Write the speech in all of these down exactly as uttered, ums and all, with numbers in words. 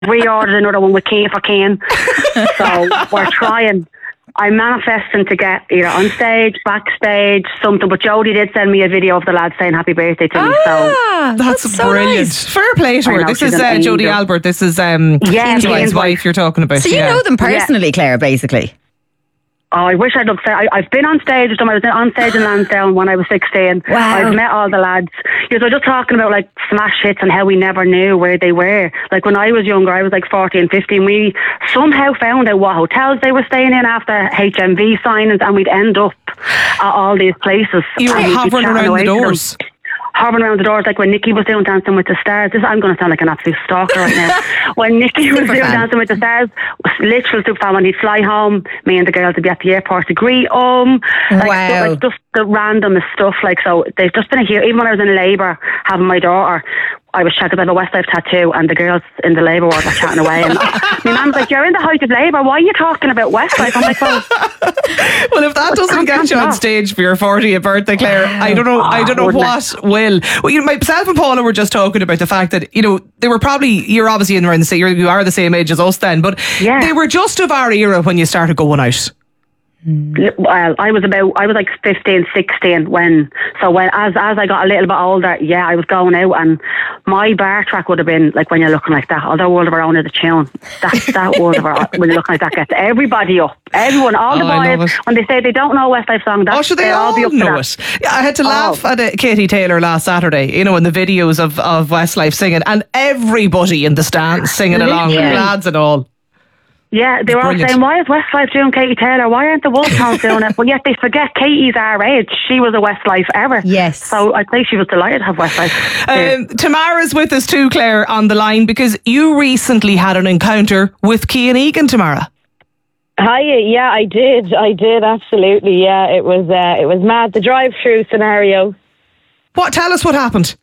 Reordered another one with Kane for Kane. So we're trying. I'm manifesting to get either on stage, backstage, something. But Jodie did send me a video of the lads saying happy birthday to me. Ah, so that's, That's so brilliant. nice. Fair play to I her. know, This she's is an uh, angel. Jodie Albert. This is um, Yeah, Keane's Keane's wife wife. you're talking about. So you yeah. know them personally, Claire, basically. Oh, I wish I'd looked. I, I've been on stage with them. I was on stage in Lansdowne when I was sixteen. Wow. I've met all the lads. You know, just talking about like smash hits and how we never knew where they were. Like when I was younger, I was like fourteen, fifteen. We somehow found out what hotels they were staying in after H M V signings, and we'd end up at all these places. You were And we'd be hovering chatting around away the to them. doors. Hovering around the doors, like when Nikki was doing Dancing with the Stars. This, I'm going to sound like an absolute stalker right now. When Nikki was Super doing fan. Dancing with the Stars, literal super fan. When he'd fly home, me and the girls would be at the airport to greet him. Like, Wow. stuff, like just the randomest stuff. Like, so they've just been a here. Even when I was in labour having my daughter, I was chatting about a Westlife tattoo, and the girls in the labour ward were chatting away. And my mum's like, "You're in the height of labour. Why are you talking about Westlife?" I'm like, "Well, Well, if that doesn't get you on stage for your fortieth birthday, Claire, I don't know. I don't know wouldn't what will. Well, you know, myself and Paula were just talking about the fact that you know they were probably you're obviously in around the same. you're- You are the same age as us then, but Yeah. they were just of our era when you started going out. well, I was about, I was like fifteen, sixteen when, so when, as as I got a little bit older, yeah, I was going out, and my bar track would have been like when you're looking like that, although World of Our Own is a tune, that, that World of Our Own, when you're looking like that, gets everybody up. Everyone, all the Oh, I love boys, it. when they say they don't know a Westlife song, that's, Oh, should they they'll all all be up to know that. it? Yeah, I had to laugh Oh. at uh, Katie Taylor last Saturday, you know, in the videos of, of Westlife singing, and everybody in the stands singing along, Yeah. lads and all. Yeah, they were all Brilliant. saying, why is Westlife doing Katie Taylor? Why aren't the Wolfhounds doing it? But yet they forget Katie's our age. She was a Westlife ever. Yes. So I'd say she was delighted to have Westlife. there. Um, Tamara's with us too, Claire, on the line, because you recently had an encounter with Cian Egan, Tamara. Hi, yeah, I did. I did, absolutely. Yeah, it was uh, it was mad. The drive-through scenario. What? Tell us what happened.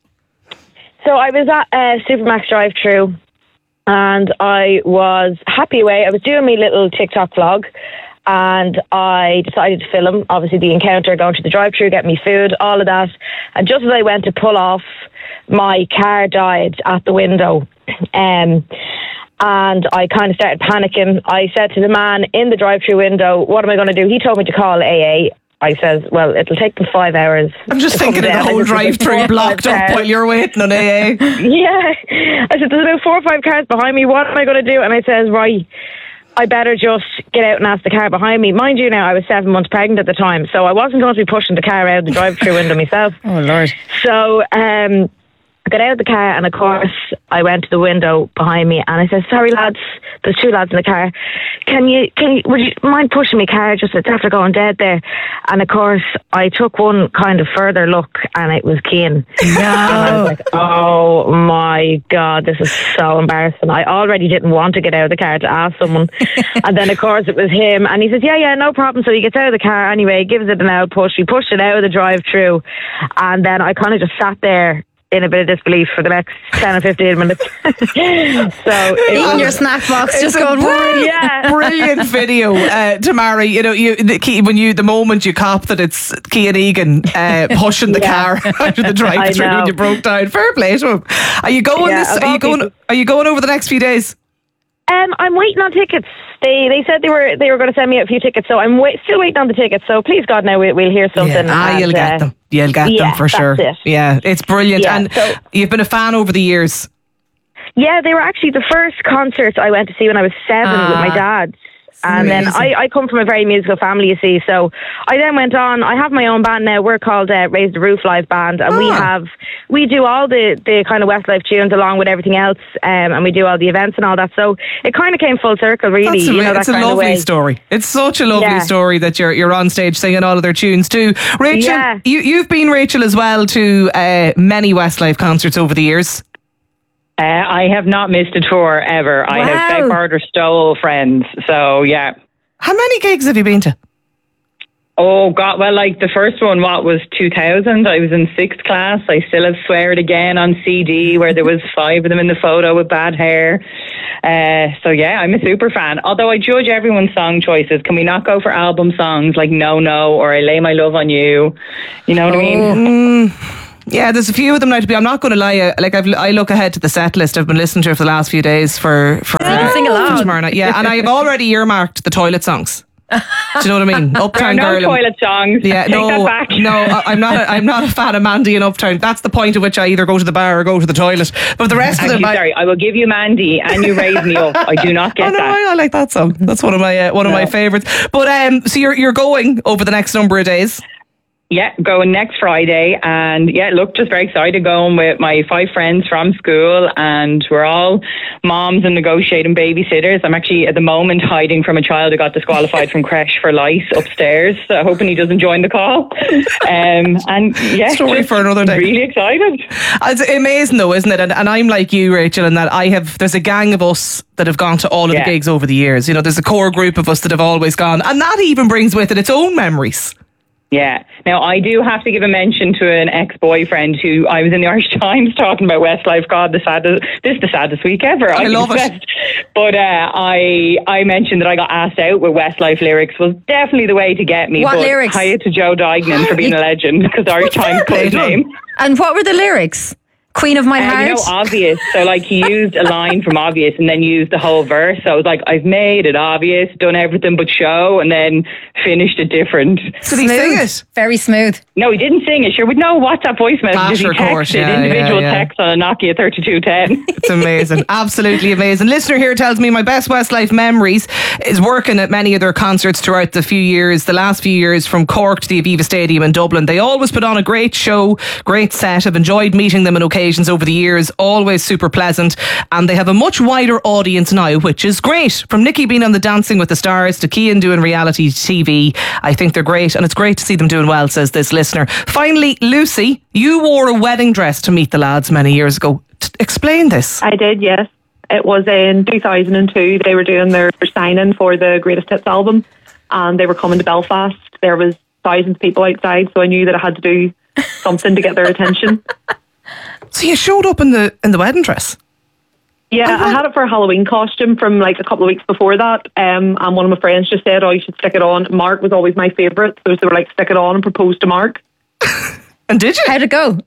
So I was at uh, Supermax drive-through, and I was happy away. I was doing my little TikTok vlog, and I decided to film, obviously, the encounter, going to the drive-through, get me food, all of that. And just as I went to pull off, my car died at the window. Um, and I kind of started panicking. I said to the man in the drive-through window, what am I going to do? He told me to call A A. I says, well, it'll take them five hours. I'm just to come thinking of the down. whole I just- there's drive-through four or blocked five up cars. while you're waiting on A A. Yeah. I said, there's about four or five cars behind me. What am I going to do? And I says, right, I better just get out and ask the car behind me. Mind you now, I was seven months pregnant at the time, so I wasn't going to be pushing the car out the drive-through window myself. Oh, Lord. So um, I got out of the car, and of course, I went to the window behind me, and I said, sorry, lads, there's two lads in the car. Can you, can you, would you mind pushing my car just after going dead there? And of course, I took one kind of further look, and it was Cian. And I was No. like, oh my God, this is so embarrassing. I already didn't want to get out of the car to ask someone. And then, of course, it was him. And he says, yeah, yeah, no problem. So he gets out of the car anyway, gives it an out push. We pushed it out of the drive-through. And then I kind of just sat there in a bit of disbelief for the next ten or fifteen minutes. so it Eating was, your snack box, It's just a going, brilliant, Yeah. brilliant video, uh, Tamara. You know, you the key, when you the moment you cop that it's Cian Egan uh, pushing the Yeah. car out of the drive-through I know. when you broke down. Fair play to him. Are you going Yeah, this? of Are you all going? people. Are you going over the next few days? Um, I'm waiting on tickets. They they said they were they were going to send me a few tickets, so I'm wait, still waiting on the tickets. So please God, now we, we'll hear something. Ah, and, you'll get uh, them. You'll get yeah, them for that's sure. it. Yeah, it's brilliant. Yeah, and so- you've been a fan over the years. Yeah, they were actually the first concerts I went to see when I was seven with my Ah, dad. And then amazing. I, I come from a very musical family, you see. So I then went on. I have my own band now. We're called uh, Raise the Roof Live Band, and we Ah. have we do all the, the kind of Westlife tunes along with everything else, um, and we do all the events and all that. So it kind of came full circle, really. That's a, you know, that it's a kind of lovely way. story. It's such a lovely Yeah. story that you're you're on stage singing all of their tunes too. Rachel, Yeah. you you've been Rachel as well to uh, many Westlife concerts over the years. Uh, I have not missed a tour ever. I have Wow. beg, borrowed, stole friends. So, yeah. How many gigs have you been to? Oh, God. Well, like the first one, what was two thousand? I was in sixth class. I still have Swear It Again on C D where there was five of them in the photo with bad hair. Uh, so, yeah, I'm a super fan. Although I judge everyone's song choices. Can we not go for album songs like No No or I Lay My Love on You? You know what I mean? Yeah, there's a few of them now to be. I'm not going to lie. uh, Like I've, I look ahead to the set list. I've been listening to it for the last few days for for, can sing along. for tomorrow night. Yeah, and I've already earmarked the toilet songs. Do you know what I mean? There are Uptown no Girl. toilet songs. Yeah, Take no, that back. no, I- I'm not. A, I'm not a fan of Mandy and Uptown. That's the point at which I either go to the bar or go to the toilet. But the rest of Actually, them, I, sorry, I will give you Mandy and you raise me up. I do not get oh no, that. I, I like that song. That's one of my uh, one of my No. favourites. But um, so you're you're going over the next number of days. Yeah, going next Friday, and yeah, look, just very excited going with my five friends from school, and we're all moms and negotiating babysitters. I'm actually at the moment hiding from a child who got disqualified from creche for lice upstairs, so hoping he doesn't join the call. Um, and yeah, Story just for another day. Really excited. It's amazing though, isn't it? And, and I'm like you, Rachel, in that I have, there's a gang of us that have gone to all of Yeah. the gigs over the years. You know, there's a core group of us that have always gone, and that even brings with it its own memories. Yeah. Now, I do have to give a mention to an ex-boyfriend who I was in the Irish Times talking about Westlife. God, the saddest, this is the saddest week ever. I think love it's it. best. But uh, I I mentioned that I got asked out with Westlife lyrics was definitely the way to get me. What but lyrics? Hiya to Joe Dignan for being a legend, because Irish Times put his play, name. And what were the lyrics? Queen of my Uh, heart. you know, obvious. So, like, he used a line from Obvious and then used the whole verse. So I was like, I've made it obvious, done everything but show, and then finished it different. Did he sing it? Very smooth. No, he didn't sing it. Sure, with no WhatsApp voice messages, Ah, he sure, of course. texted Yeah, individual yeah, yeah. texts on a Nokia thirty-two ten. It's amazing. Absolutely amazing. Listener here tells me my best Westlife memories is working at many of their concerts throughout the few years, the last few years, from Cork to the Aviva Stadium in Dublin. They always put on a great show, great set. I've enjoyed meeting them on occasions over the years, always super pleasant. And they have a much wider audience now, which is great. From Nikki being on the Dancing with the Stars to Cian doing reality T V, I think they're great, and it's great to see them doing well, says this listener. Finally, Lucy, you wore a wedding dress to meet the lads many years ago. T- explain this. I did, yes. It was in two thousand two. They were doing their signing for the Greatest Hits album, and they were coming to Belfast. There was thousands of people outside, so I knew that I had to do something to get their attention. So you showed up in the in the wedding dress? Yeah, I had it for a Halloween costume from like a couple of weeks before that, um, and one of my friends just said, oh, you should stick it on. Mark was always my favourite, so they were like, stick it on, and proposed to Mark. And did you? How'd it go?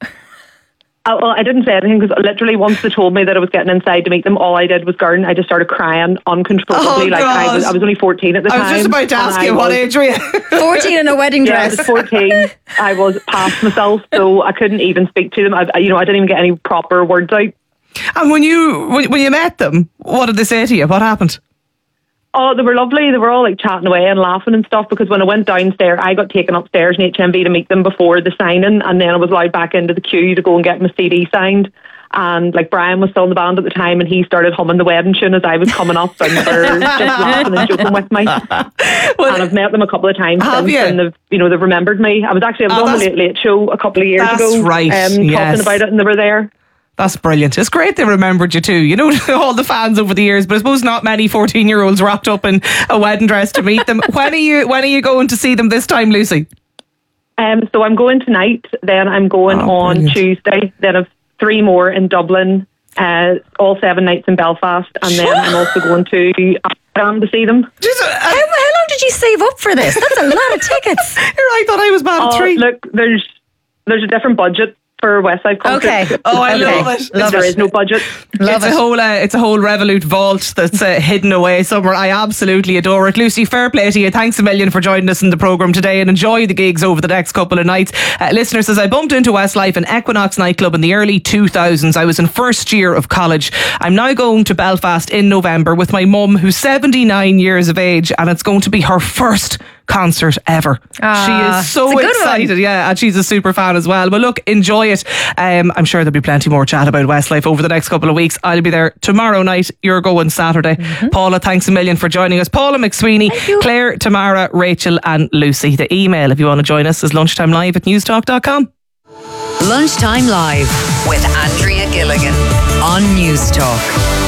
Uh, well, I didn't say anything because literally once they told me that I was getting inside to meet them, all I did was garden. I just started crying uncontrollably. Oh, like I was, God. I was only fourteen at the I time. was just about to ask and you I what was- age were you? fourteen in a wedding Yeah, I dress. was fourteen. I was past myself, so I couldn't even speak to them. I, you know, I didn't even get any proper words out. And when you when, when you met them, what did they say to you? What happened? Oh, they were lovely. They were all like chatting away and laughing and stuff, because when I went downstairs, I got taken upstairs in H M V to meet them before the signing, and then I was allowed back into the queue to go and get my C D signed. And like Brian was still in the band at the time, and he started humming the wedding tune as I was coming up, and they were just laughing and joking with me. And I've met them a couple of times Have since, you? and they've, you know, they've remembered me. I was actually I was Oh, on the that's- Late Late Show a couple of years That's ago, right, um, yes. talking about it, and they were there. That's brilliant. It's great they remembered you too. You know, all the fans over the years, but I suppose not many fourteen-year-olds rocked up in a wedding dress to meet them. When are you When are you going to see them this time, Lucy? Um, so I'm going tonight, then I'm going Oh, on brilliant. Tuesday, then I've three more in Dublin, uh, all seven nights in Belfast, and then I'm also going to Amsterdam to see them. Jeez, uh, How, how long did you save up for this? That's a lot of tickets. I thought I was bad at Oh, three. look, there's there's a different budget for Westside concerts. Okay. Oh, I Okay. love it. Love there it. is no budget. Love it's it. a whole uh, it's a whole Revolut vault that's uh, hidden away somewhere. I absolutely adore it. Lucy, fair play to you. Thanks a million for joining us in the programme today, and enjoy the gigs over the next couple of nights. Uh, listener says, I bumped into Westlife and Equinox nightclub in the early two thousands. I was in first year of college. I'm now going to Belfast in November with my mum, who's seventy-nine years of age, and it's going to be her first concert ever. Ah, she is so it's a good excited. one. Yeah, and she's a super fan as well. But look, enjoy it. Um, I'm sure there'll be plenty more chat about Westlife over the next couple of weeks. I'll be there tomorrow night. You're going Saturday. Mm-hmm. Paula, thanks a million for joining us. Paula McSweeney, Claire, Tamara, Rachel and Lucy. The email, if you want to join us, is lunchtime live at newstalk dot com. Lunchtime Live with Andrea Gilligan on Newstalk.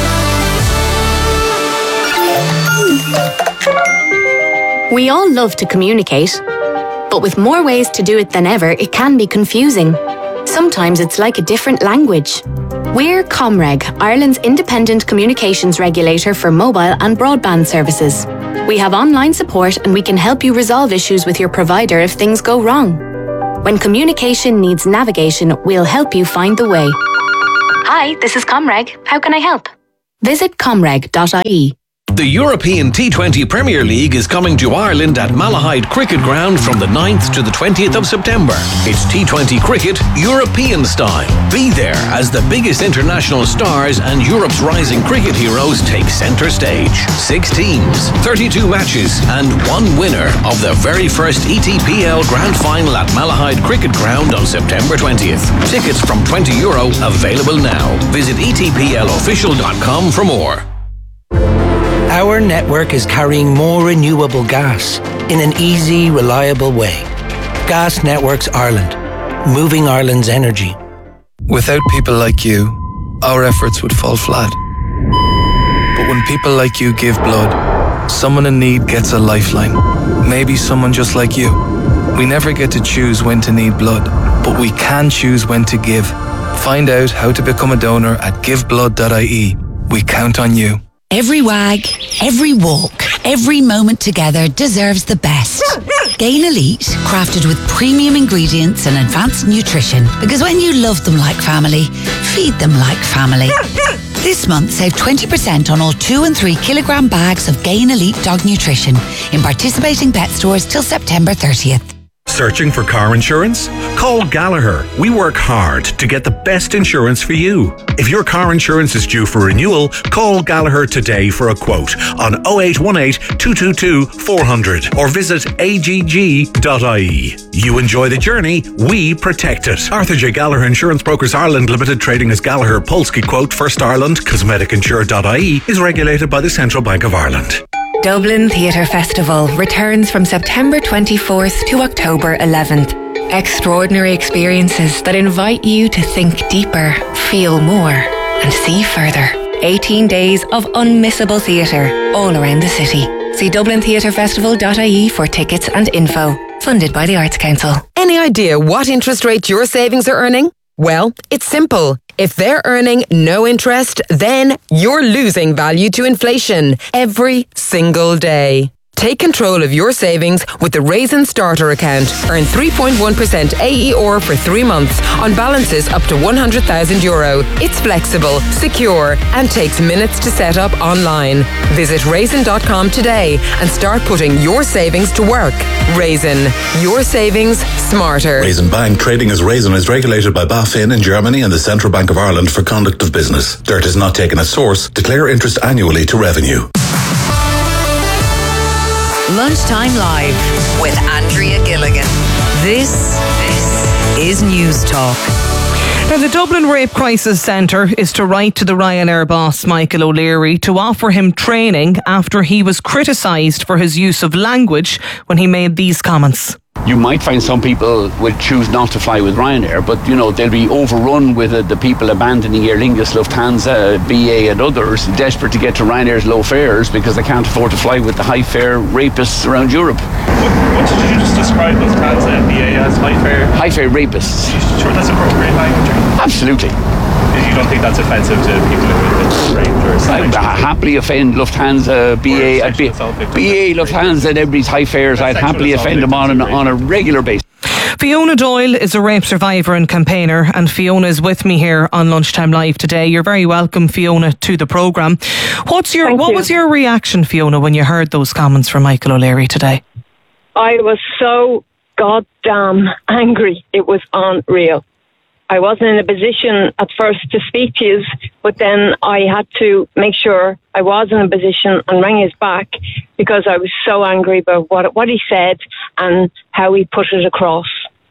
We all love to communicate, but with more ways to do it than ever, it can be confusing. Sometimes it's like a different language. We're Comreg, Ireland's independent communications regulator for mobile and broadband services. We have online support and we can help you resolve issues with your provider if things go wrong. When communication needs navigation, we'll help you find the way. Hi, this is Comreg. How can I help? Visit comreg dot I E. The European T twenty Premier League is coming to Ireland at Malahide Cricket Ground from the ninth to the twentieth of September. It's T twenty cricket European style. Be there as the biggest international stars and Europe's rising cricket heroes take centre stage. Six teams, thirty-two matches and one winner of the very first E T P L Grand Final at Malahide Cricket Ground on September twentieth. Tickets from twenty euro available now. Visit e t p l official dot com for more. Our network is carrying more renewable gas in an easy, reliable way. Gas Networks Ireland, moving Ireland's energy. Without people like you, our efforts would fall flat. But when people like you give blood, someone in need gets a lifeline. Maybe someone just like you. We never get to choose when to need blood, but we can choose when to give. Find out how to become a donor at give blood dot I E. We count on you. Every wag, every walk, every moment together deserves the best. Gain Elite, crafted with premium ingredients and advanced nutrition. Because when you love them like family, feed them like family. This month, save twenty percent on all two and three kilogram bags of Gain Elite dog nutrition in participating pet stores till September thirtieth. Searching for car insurance? Call Gallagher. We work hard to get the best insurance for you. If your car insurance is due for renewal, call Gallagher today for a quote on oh eight one eight, two two two, four hundred or visit a g g dot I E. You enjoy the journey, we protect it. Arthur J. Gallagher Insurance Brokers Ireland Limited, trading as Gallagher Polski Quote, First Ireland, cosmetic insure dot I E, is regulated by the Central Bank of Ireland. Dublin Theatre Festival returns from September twenty-fourth to October eleventh. Extraordinary experiences that invite you to think deeper, feel more, and see further. eighteen days of unmissable theatre all around the city. See dublin theatre festival dot I E for tickets and info. Funded by the Arts Council. Any idea what interest rate your savings are earning? Well, it's simple. If they're earning no interest, then you're losing value to inflation every single day. Take control of your savings with the Raisin Starter account. Earn three point one percent A E R for three months on balances up to one hundred thousand euro. It's flexible, secure, and takes minutes to set up online. Visit raisin dot com today and start putting your savings to work. Raisin, your savings smarter. Raisin Bank, trading as Raisin, is regulated by BaFin in Germany and the Central Bank of Ireland for conduct of business. Dirt is not taken as source. Declare interest annually to revenue. Lunchtime Live with Andrea Gilligan. This, this is News Talk. Now, the Dublin Rape Crisis Centre is to write to the Ryanair boss, Michael O'Leary, to offer him training after he was criticised for his use of language when he made these comments. You might find some people will choose not to fly with Ryanair, but you know they'll be overrun with uh, the people abandoning Aer Lingus, Lufthansa, B A and others, desperate to get to Ryanair's low fares because they can't afford to fly with the high fare rapists around Europe. What, what did you just describe Lufthansa and B A as? High fare? High fare rapists. Are you sure that's appropriate language? Absolutely. You don't think that's offensive to people who have been raped or something? I'd happily offend Lufthansa, B A, I'd be, B A, Lufthansa and everybody's high fares. I'd happily offend them on, an, on a regular basis. Fiona Doyle is a rape survivor and campaigner, and Fiona is with me here on Lunchtime Live today. You're very welcome, Fiona, to the programme. What's your, what you. was your reaction, Fiona, when you heard those comments from Michael O'Leary today? I was so goddamn angry. It was unreal. I wasn't in a position at first to speak to you, but then I had to make sure I was in a position and rang his back because I was so angry about what what he said and how he put it across.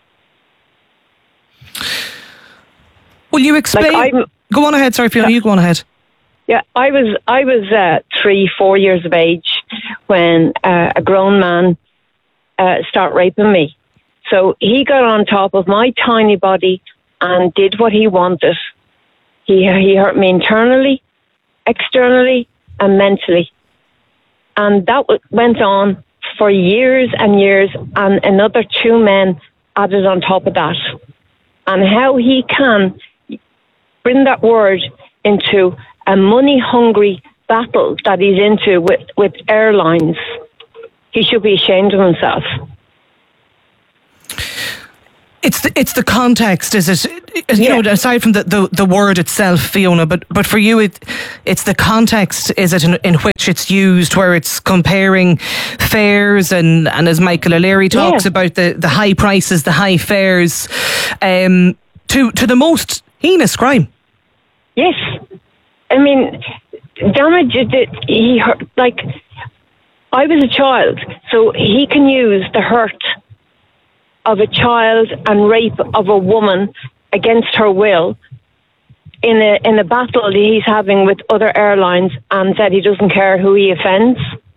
Will you explain? Like go on ahead, sorry, Fiona, you go on ahead. Yeah, I was I was uh, three, four years of age when uh, a grown man uh, started raping me. So he got on top of my tiny body and did what he wanted. He he hurt me internally, externally, and mentally. And that w- went on for years and years, and another two men added on top of that. And how he can bring that word into a money-hungry battle that he's into with, with airlines, he should be ashamed of himself. It's the, it's the context, is it? You Yeah. know, aside from the, the, the word itself, Fiona, but but for you, it it's the context, is it, in, in which it's used, where it's comparing fares and, and as Michael O'Leary talks Yeah. about the, the high prices, the high fares, um, to to the most heinous crime. Yes. I mean, damage that he hurt, like, I was a child, so he can use the hurt of a child and rape of a woman against her will in a in a battle that he's having with other airlines, and said he doesn't care who he offends.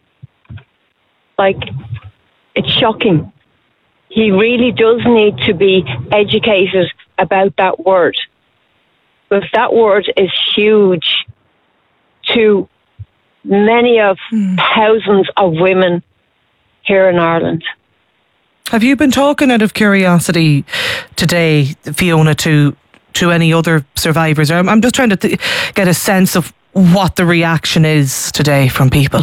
Like, it's shocking. He really does need to be educated about that word. Because that word is huge to many of thousands of women here in Ireland. Have you been talking, out of curiosity, today, Fiona, to to any other survivors? I'm, I'm just trying to th- get a sense of what the reaction is today from people.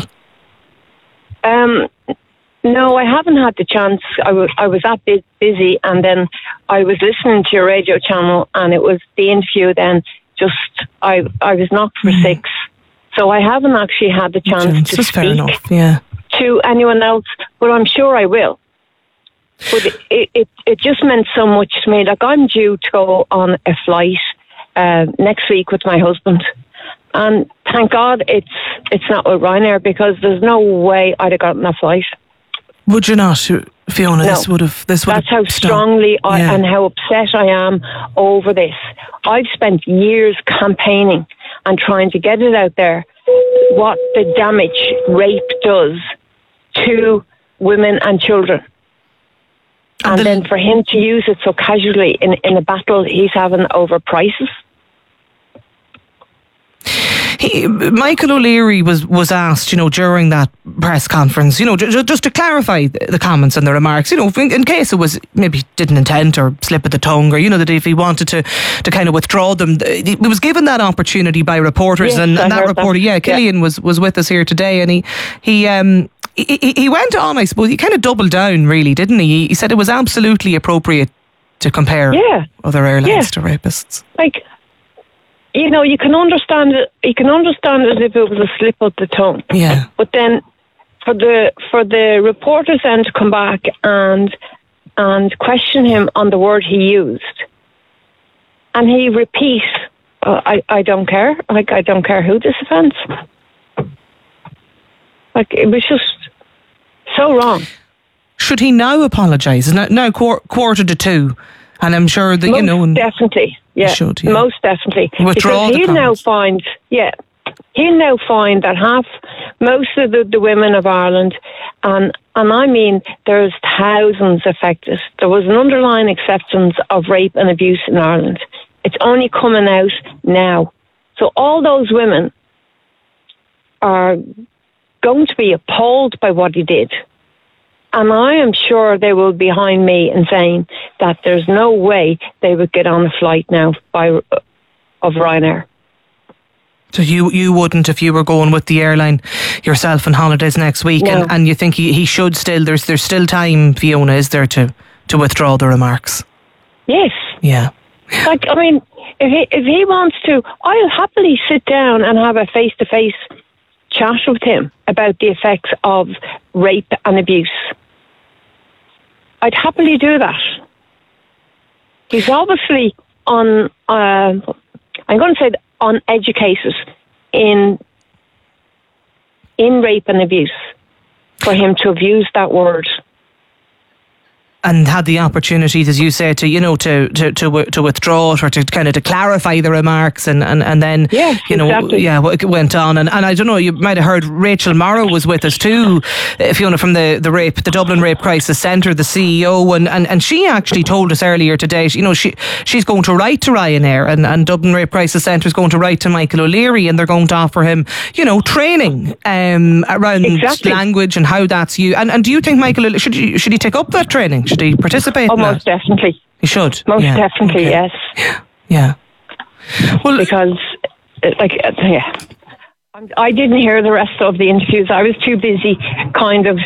Um, no, I haven't had the chance. I was I was that bit busy, and then I was listening to your radio channel, and it was the interview. Then just I I was knocked for mm. six, so I haven't actually had the chance to That's speak fair enough, yeah. to anyone else. But I'm sure I will. But it, it, it, it just meant so much to me. Like, I'm due to go on a flight uh, next week with my husband. And thank God it's it's not with Ryanair, because there's no way I'd have gotten that flight. Would you not, Fiona? No. This would have. This would That's have how strongly I, Yeah. and how upset I am over this. I've spent years campaigning and trying to get it out there what the damage rape does to women and children. And, and then for him to use it so casually in, in a battle he's having over prices. He, Michael O'Leary was, was asked, you know, during that press conference, you know, j- just to clarify the, the comments and the remarks, you know, in, in case it was maybe didn't intend or slip of the tongue, or, you know, that if he wanted to, to kind of withdraw them, he was given that opportunity by reporters. Yes, and, and I that heard reporter, that. yeah, Killian Yeah. was, was with us here today, and he, he, um, he, he went on, I suppose, he kind of doubled down, really, didn't he? He said it was absolutely appropriate to compare Yeah. other airlines Yeah. to rapists. Like, you know, you can understand it. You can understand it if it was a slip of the tongue. Yeah. But then, for the for the reporters then to come back and and question him on the word he used, and he repeats, uh, "I I don't care. Like, I don't care who this offends." Like, it was just so wrong. Should he now apologise? Now, now quar- quarter to two, and I'm sure that, Most you know... And definitely, yeah, should, yeah. most definitely. Withdraw because the he'll now comments. find, yeah, he'll now find that half, most of the, the women of Ireland, and and I mean, there's thousands affected. There was an underlying acceptance of rape and abuse in Ireland. It's only coming out now. So all those women are going to be appalled by what he did. And I am sure they will be behind me in saying that there's no way they would get on a flight now by of Ryanair. So you you wouldn't if you were going with the airline yourself on holidays next week, No. and, and you think he, he should still, there's there's still time, Fiona, is there, to, to withdraw the remarks? Yes. Yeah. Like, I mean, if he, if he wants to, I'll happily sit down and have a face-to-face chat with him about the effects of rape and abuse. I'd happily do that. He's obviously on, uh, I'm going to say uneducated in in rape and abuse for him to have used that word. And had the opportunities, as you say, to, you know, to to to, w- to withdraw it, or to kind of to clarify the remarks, and, and, and then, yeah, you know, exactly. yeah, what went on. And, and I don't know, you might have heard Rachel Morrow was with us too, Fiona, from the, the rape, the Dublin Rape Crisis Centre, the C E O, and, and, and she actually told us earlier today, you know, she she's going to write to Ryanair, and, and Dublin Rape Crisis Centre is going to write to Michael O'Leary, and they're going to offer him, you know, training um, around Exactly. language and how that's you. And, and do you think Michael, O'Leary, should, you, should he take up that training? Should he participate Oh, in most that? definitely. He should. Most Yeah. definitely, Okay. yes. Yeah. Well, because, uh, like, uh, yeah, I'm- I didn't hear the rest of the interviews. I was too busy, kind of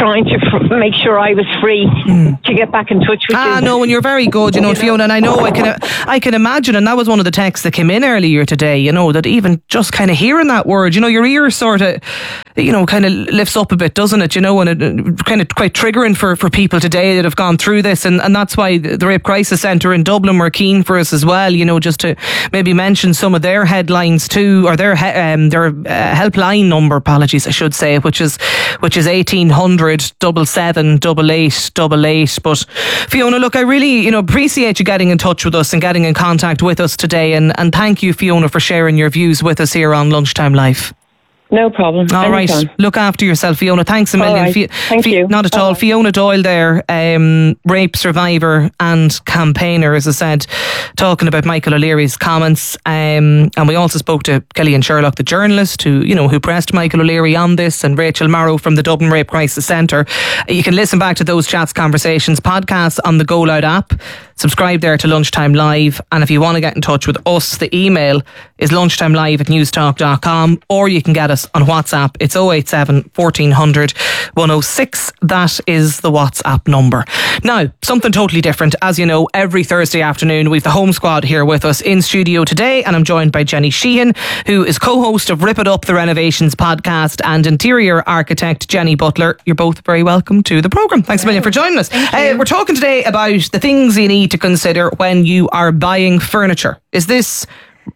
trying to f- make sure I was free mm. to get back in touch with ah, you. Ah, no, and you're very good, you know, Fiona, and I know I can, I can imagine, and that was one of the texts that came in earlier today, you know, that even just kind of hearing that word, you know, your ear sort of, you know, kind of lifts up a bit, doesn't it, you know, and it, it kind of quite triggering for, for people today that have gone through this, and, and that's why the Rape Crisis Centre in Dublin were keen for us as well, you know, just to maybe mention some of their headlines too, or their um, their uh, helpline number, apologies I should say, which is which is eighteen hundred, seven seven, eight eight, eight eight. But Fiona, look, I really, you know, appreciate you getting in touch with us and getting in contact with us today, and, and thank you, Fiona, for sharing your views with us here on Lunchtime Live. No problem. All right. Look after yourself, Fiona. Thanks a million. All right. Thank you. Not at all. All right. Fiona Doyle there, um, rape survivor and campaigner, as I said, talking about Michael O'Leary's comments. Um, and we also spoke to Killian Sherlock, the journalist, who, you know, who pressed Michael O'Leary on this, and Rachel Morrow from the Dublin Rape Crisis Centre. You can listen back to those chats, conversations, podcasts on the Go Loud app. Subscribe there to Lunchtime Live, and if you want to get in touch with us, the email is lunchtimelive at newstalk dot com, or you can get us on WhatsApp. It's oh eight seven, fourteen hundred, one oh six. That is the WhatsApp number. Now, something totally different. As you know, every Thursday afternoon we've the Home Squad here with us in studio today, and I'm joined by Jenny Sheehan, who is co-host of Rip It Up, the Renovations podcast, and interior architect Jenny Butler. You're both very welcome to the programme. Thanks a million for joining us. Uh, we're talking today about the things you need to consider when you are buying furniture. Is this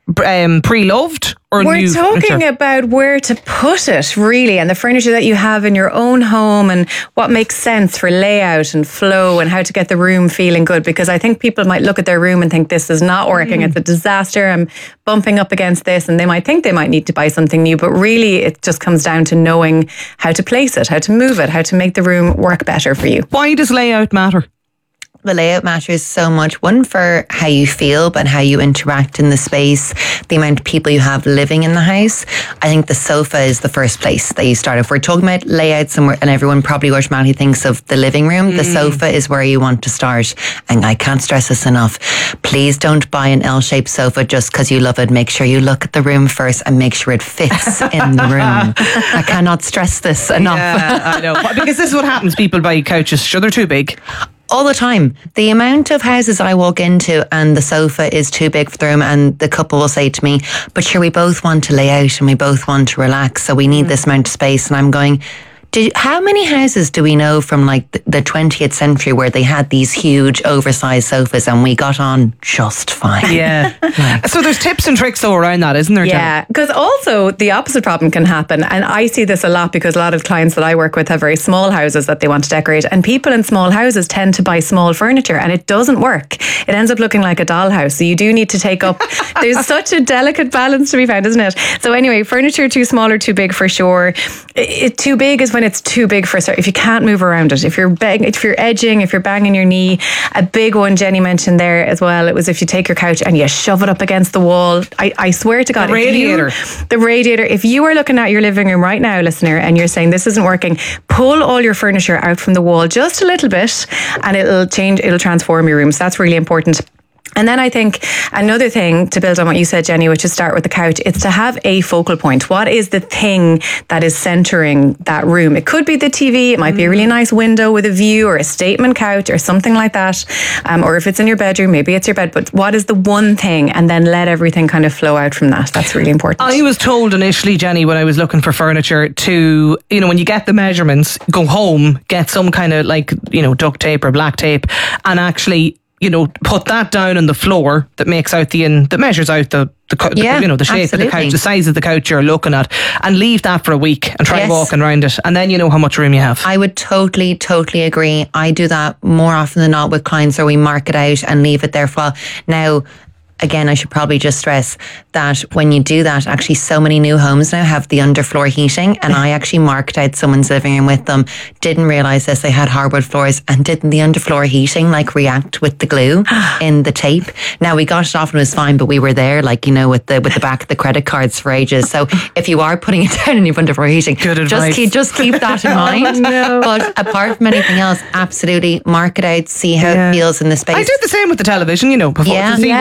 um, pre-loved or We're new talking furniture? about where to put it, really, and the furniture that you have in your own home, and what makes sense for layout and flow, and how to get the room feeling good. Because I think people might look at their room and think, this is not working, mm. it's a disaster, I'm bumping up against this, and they might think they might need to buy something new, but really it just comes down to knowing how to place it, how to move it, how to make the room work better for you. Why does layout matter? The layout matters so much. One, for how you feel, but how you interact in the space, the amount of people you have living in the house. I think the sofa is the first place that you start. If we're talking about layouts somewhere, and everyone probably automatically thinks of the living room, mm. the sofa is where you want to start. And I can't stress this enough. Please don't buy an L-shaped sofa just because you love it. Make sure you look at the room first and make sure it fits in the room. I cannot stress this enough. Yeah, I know. Because this is what happens. People buy couches, sure, they're too big. All the time. The amount of houses I walk into and the sofa is too big for the room, and the couple will say to me, but sure, we both want to lay out and we both want to relax, so we need mm. this amount of space. And I'm going, did, how many houses do we know from like the twentieth century where they had these huge oversized sofas and we got on just fine? Yeah. Like, so there's tips and tricks all around that, isn't there, Jen? Yeah, because also the opposite problem can happen, and I see this a lot because a lot of clients that I work with have very small houses that they want to decorate, and people in small houses tend to buy small furniture, and it doesn't work. It ends up looking like a dollhouse, so you do need to take up there's such a delicate balance to be found, isn't it? So anyway, furniture too small or too big for sure. It, it, too big is when it's too big for, if you can't move around it, if you're bang, if you're edging, if you're banging your knee. A big one Jenny mentioned there as well, it was if you take your couch and you shove it up against the wall. I, I swear to God, the radiator you, the radiator if you are looking at your living room right now, listener, and you're saying this isn't working, pull all your furniture out from the wall just a little bit, and it'll change, it'll transform your room. So that's really important. And then I think another thing to build on what you said, Jenny, which is start with the couch, it's to have a focal point. What is the thing that is centering that room? It could be the T V, it might be a really nice window with a view, or a statement couch or something like that. Um, or if it's in your bedroom, maybe it's your bed. But what is the one thing? And then let everything kind of flow out from that. That's really important. I was told initially, Jenny, when I was looking for furniture, to, you know, when you get the measurements, go home, get some kind of like, you know, duct tape or black tape, and actually, you know, put that down on the floor that makes out the, in, that measures out the, the, yeah, the you know, the shape absolutely. of the couch, the size of the couch you're looking at, and leave that for a week and try yes. walking around it, and then you know how much room you have. I would totally, totally agree. I do that more often than not with clients, or we mark it out and leave it there for a while. Now, again, I should probably just stress that when you do that, actually so many new homes now have the underfloor heating, and I actually marked out someone's living room with them, didn't realise this, they had hardwood floors, and didn't the underfloor heating like react with the glue in the tape? Now we got it off and it was fine, but we were there like, you know, with the with the back of the credit cards for ages. So if you are putting it down and you've underfloor heating, Good just advice. keep, just keep that in mind. Oh, no. But apart from anything else, absolutely mark it out, see how Yeah. it feels in the space. I did the same with the television, you know, before, Yeah. to see Yeah, what, every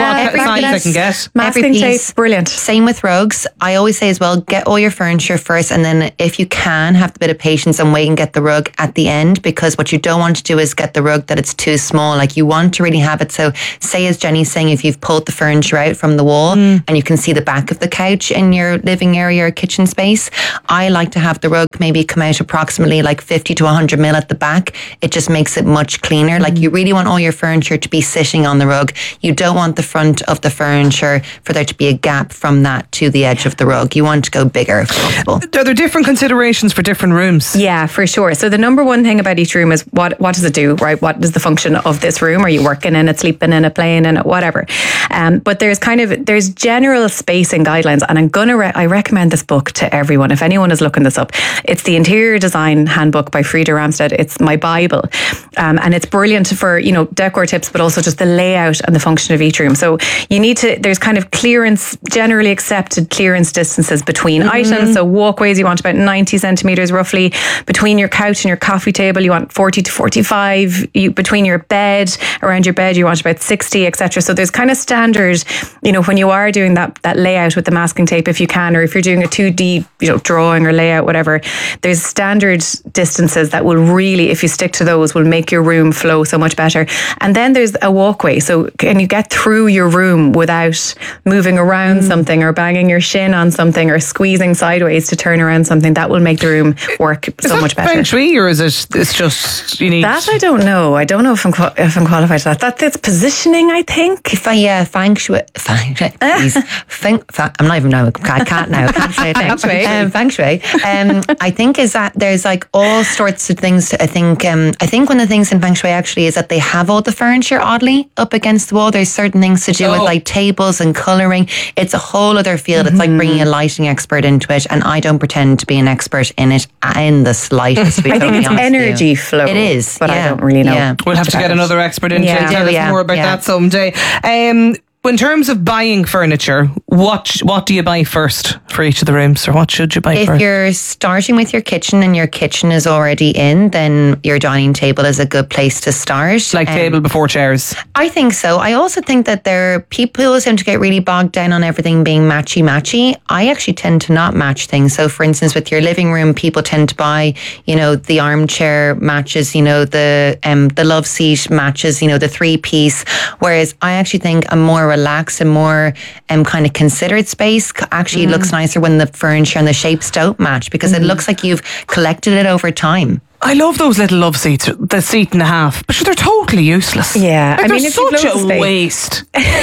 signs I can get. Masking tape, brilliant. Same with rugs. I always say as well, get all your furniture first, and then if you can, have a bit of patience and wait and get the rug at the end, because what you don't want to do is get the rug that it's too small. Like, you want to really have it. So say, as Jenny's saying, if you've pulled the furniture out from the wall mm. and you can see the back of the couch in your living area or kitchen space, I like to have the rug maybe come out approximately like fifty to one hundred mil at the back. It just makes it much cleaner. Mm. Like, you really want all your furniture to be sitting on the rug. You don't want the front of the furniture for there to be a gap from that to the edge of the rug. You want to go bigger if possible. Are there different considerations for different rooms? Yeah, for sure. So the number one thing about each room is what what does it do, right? What is the function of this room? Are you working in it, sleeping in it, playing in it, whatever? Um, but there's kind of, there's general spacing guidelines, and I'm gonna, re- I recommend this book to everyone. If anyone is looking this up, it's the Interior Design Handbook by Frida Ramstead. It's my Bible. Um, and it's brilliant for, you know, decor tips, but also just the layout and the function of each room. So you need to, there's kind of clearance, generally accepted clearance distances between mm-hmm. items. So walkways, you want about ninety centimetres roughly. Between your couch and your coffee table, you want forty to forty-five. You, between your bed, around your bed, you want about sixty, et cetera. So there's kind of standard, you know, when you are doing that that layout with the masking tape, if you can, or if you're doing a two D, you know, drawing or layout, whatever, there's standard distances that will really, if you stick to those, will make your room flow so much better. And then there's a walkway. So can you get through your room without moving around mm. something, or banging your shin on something, or squeezing sideways to turn around something? That will make the room work is so much better. Feng Shui, or is it? It's just you need that. I don't know. I don't know if I'm if I'm qualified to that. That that's positioning, I think. If I yeah, Feng Shui, Feng Shui. Feng, feng, I'm not even know. I can't now. I can't say a thing. Feng Shui. Um, Feng Shui. Um, I think is that there's like all sorts of things. To, I think. Um, I think one of the things in Feng Shui actually is that they have all the furniture oddly up against the wall. There's certain things to do oh. with like tables and colouring. It's a whole other field. Mm-hmm. It's like bringing a lighting expert into it, and I don't pretend to be an expert in it in the slightest. I think it's energy flow. It is, but yeah. I don't really know. Yeah. We'll have to get another expert in yeah. to tell us yeah. more about yeah. that someday. Um, in terms of buying furniture, what what do you buy first for each of the rooms, or what should you buy if first? If you're starting with your kitchen and your kitchen is already in, then your dining table is a good place to start. Like um, table before chairs? I think so. I also think that there are people who tend to get really bogged down on everything being matchy-matchy. I actually tend to not match things. So for instance, with your living room, people tend to buy, you know, the armchair matches, you know, the um, the love seat matches, you know, the three-piece. Whereas I actually think a more relaxed and more um, kind of considered space actually mm. looks nicer when the furniture and the shapes don't match, because mm. it looks like you've collected it over time. I love those little love seats, the seat and a half, but they're totally useless. Yeah, like, I mean, they're it's such a waste.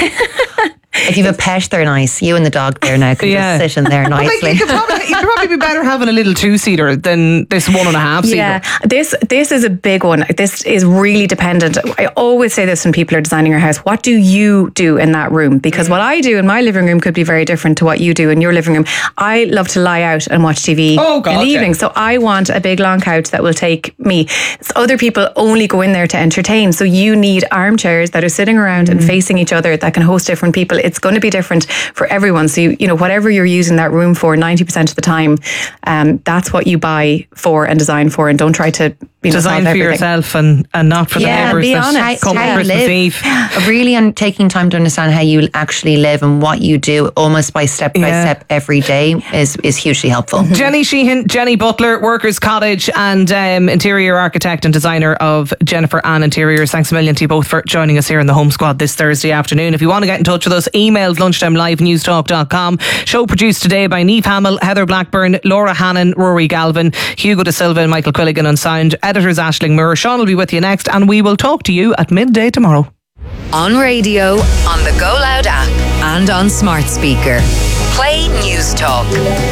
If you have a pet, they're nice. You and the dog there now can yeah. just sit in there nicely. Like, you, could probably, you could probably be better having a little two-seater than this one and a half seater. Yeah, this this is a big one. This is really dependent. I always say this when people are designing your house. What do you do in that room? Because what I do in my living room could be very different to what you do in your living room. I love to lie out and watch T V oh, God, in the yeah. evening. So I want a big long couch that will take me. So other people only go in there to entertain. So you need armchairs that are sitting around mm. and facing each other that can host different people. It's going to be different for everyone. So, you, you know, whatever you're using that room for ninety percent of the time, um, that's what you buy for and design for, and don't try to, you know, design for everything. yourself and, and not for yeah, the neighbours be that honest. come on Christmas Eve. Really un- taking time to understand how you actually live and what you do almost by step by yeah. step every day is, is hugely helpful. Mm-hmm. Jenny Sheehan, Jenny Butler, Workers Cottage, and um, interior architect and designer of Jennifer Ann Interiors. Thanks a million to you both for joining us here in the Home Squad this Thursday afternoon. If you want to get in touch with us, email lunchtime live newstalk dot com. Show produced today by Niamh Hamill, Heather Blackburn, Laura Hannon, Rory Galvin, Hugo De Silva and Michael Quilligan on sound. Editors Aisling Moore. Sean will be with you next, and we will talk to you at midday tomorrow. On radio, on the Go Loud app, and on smart speaker. Play News Talk.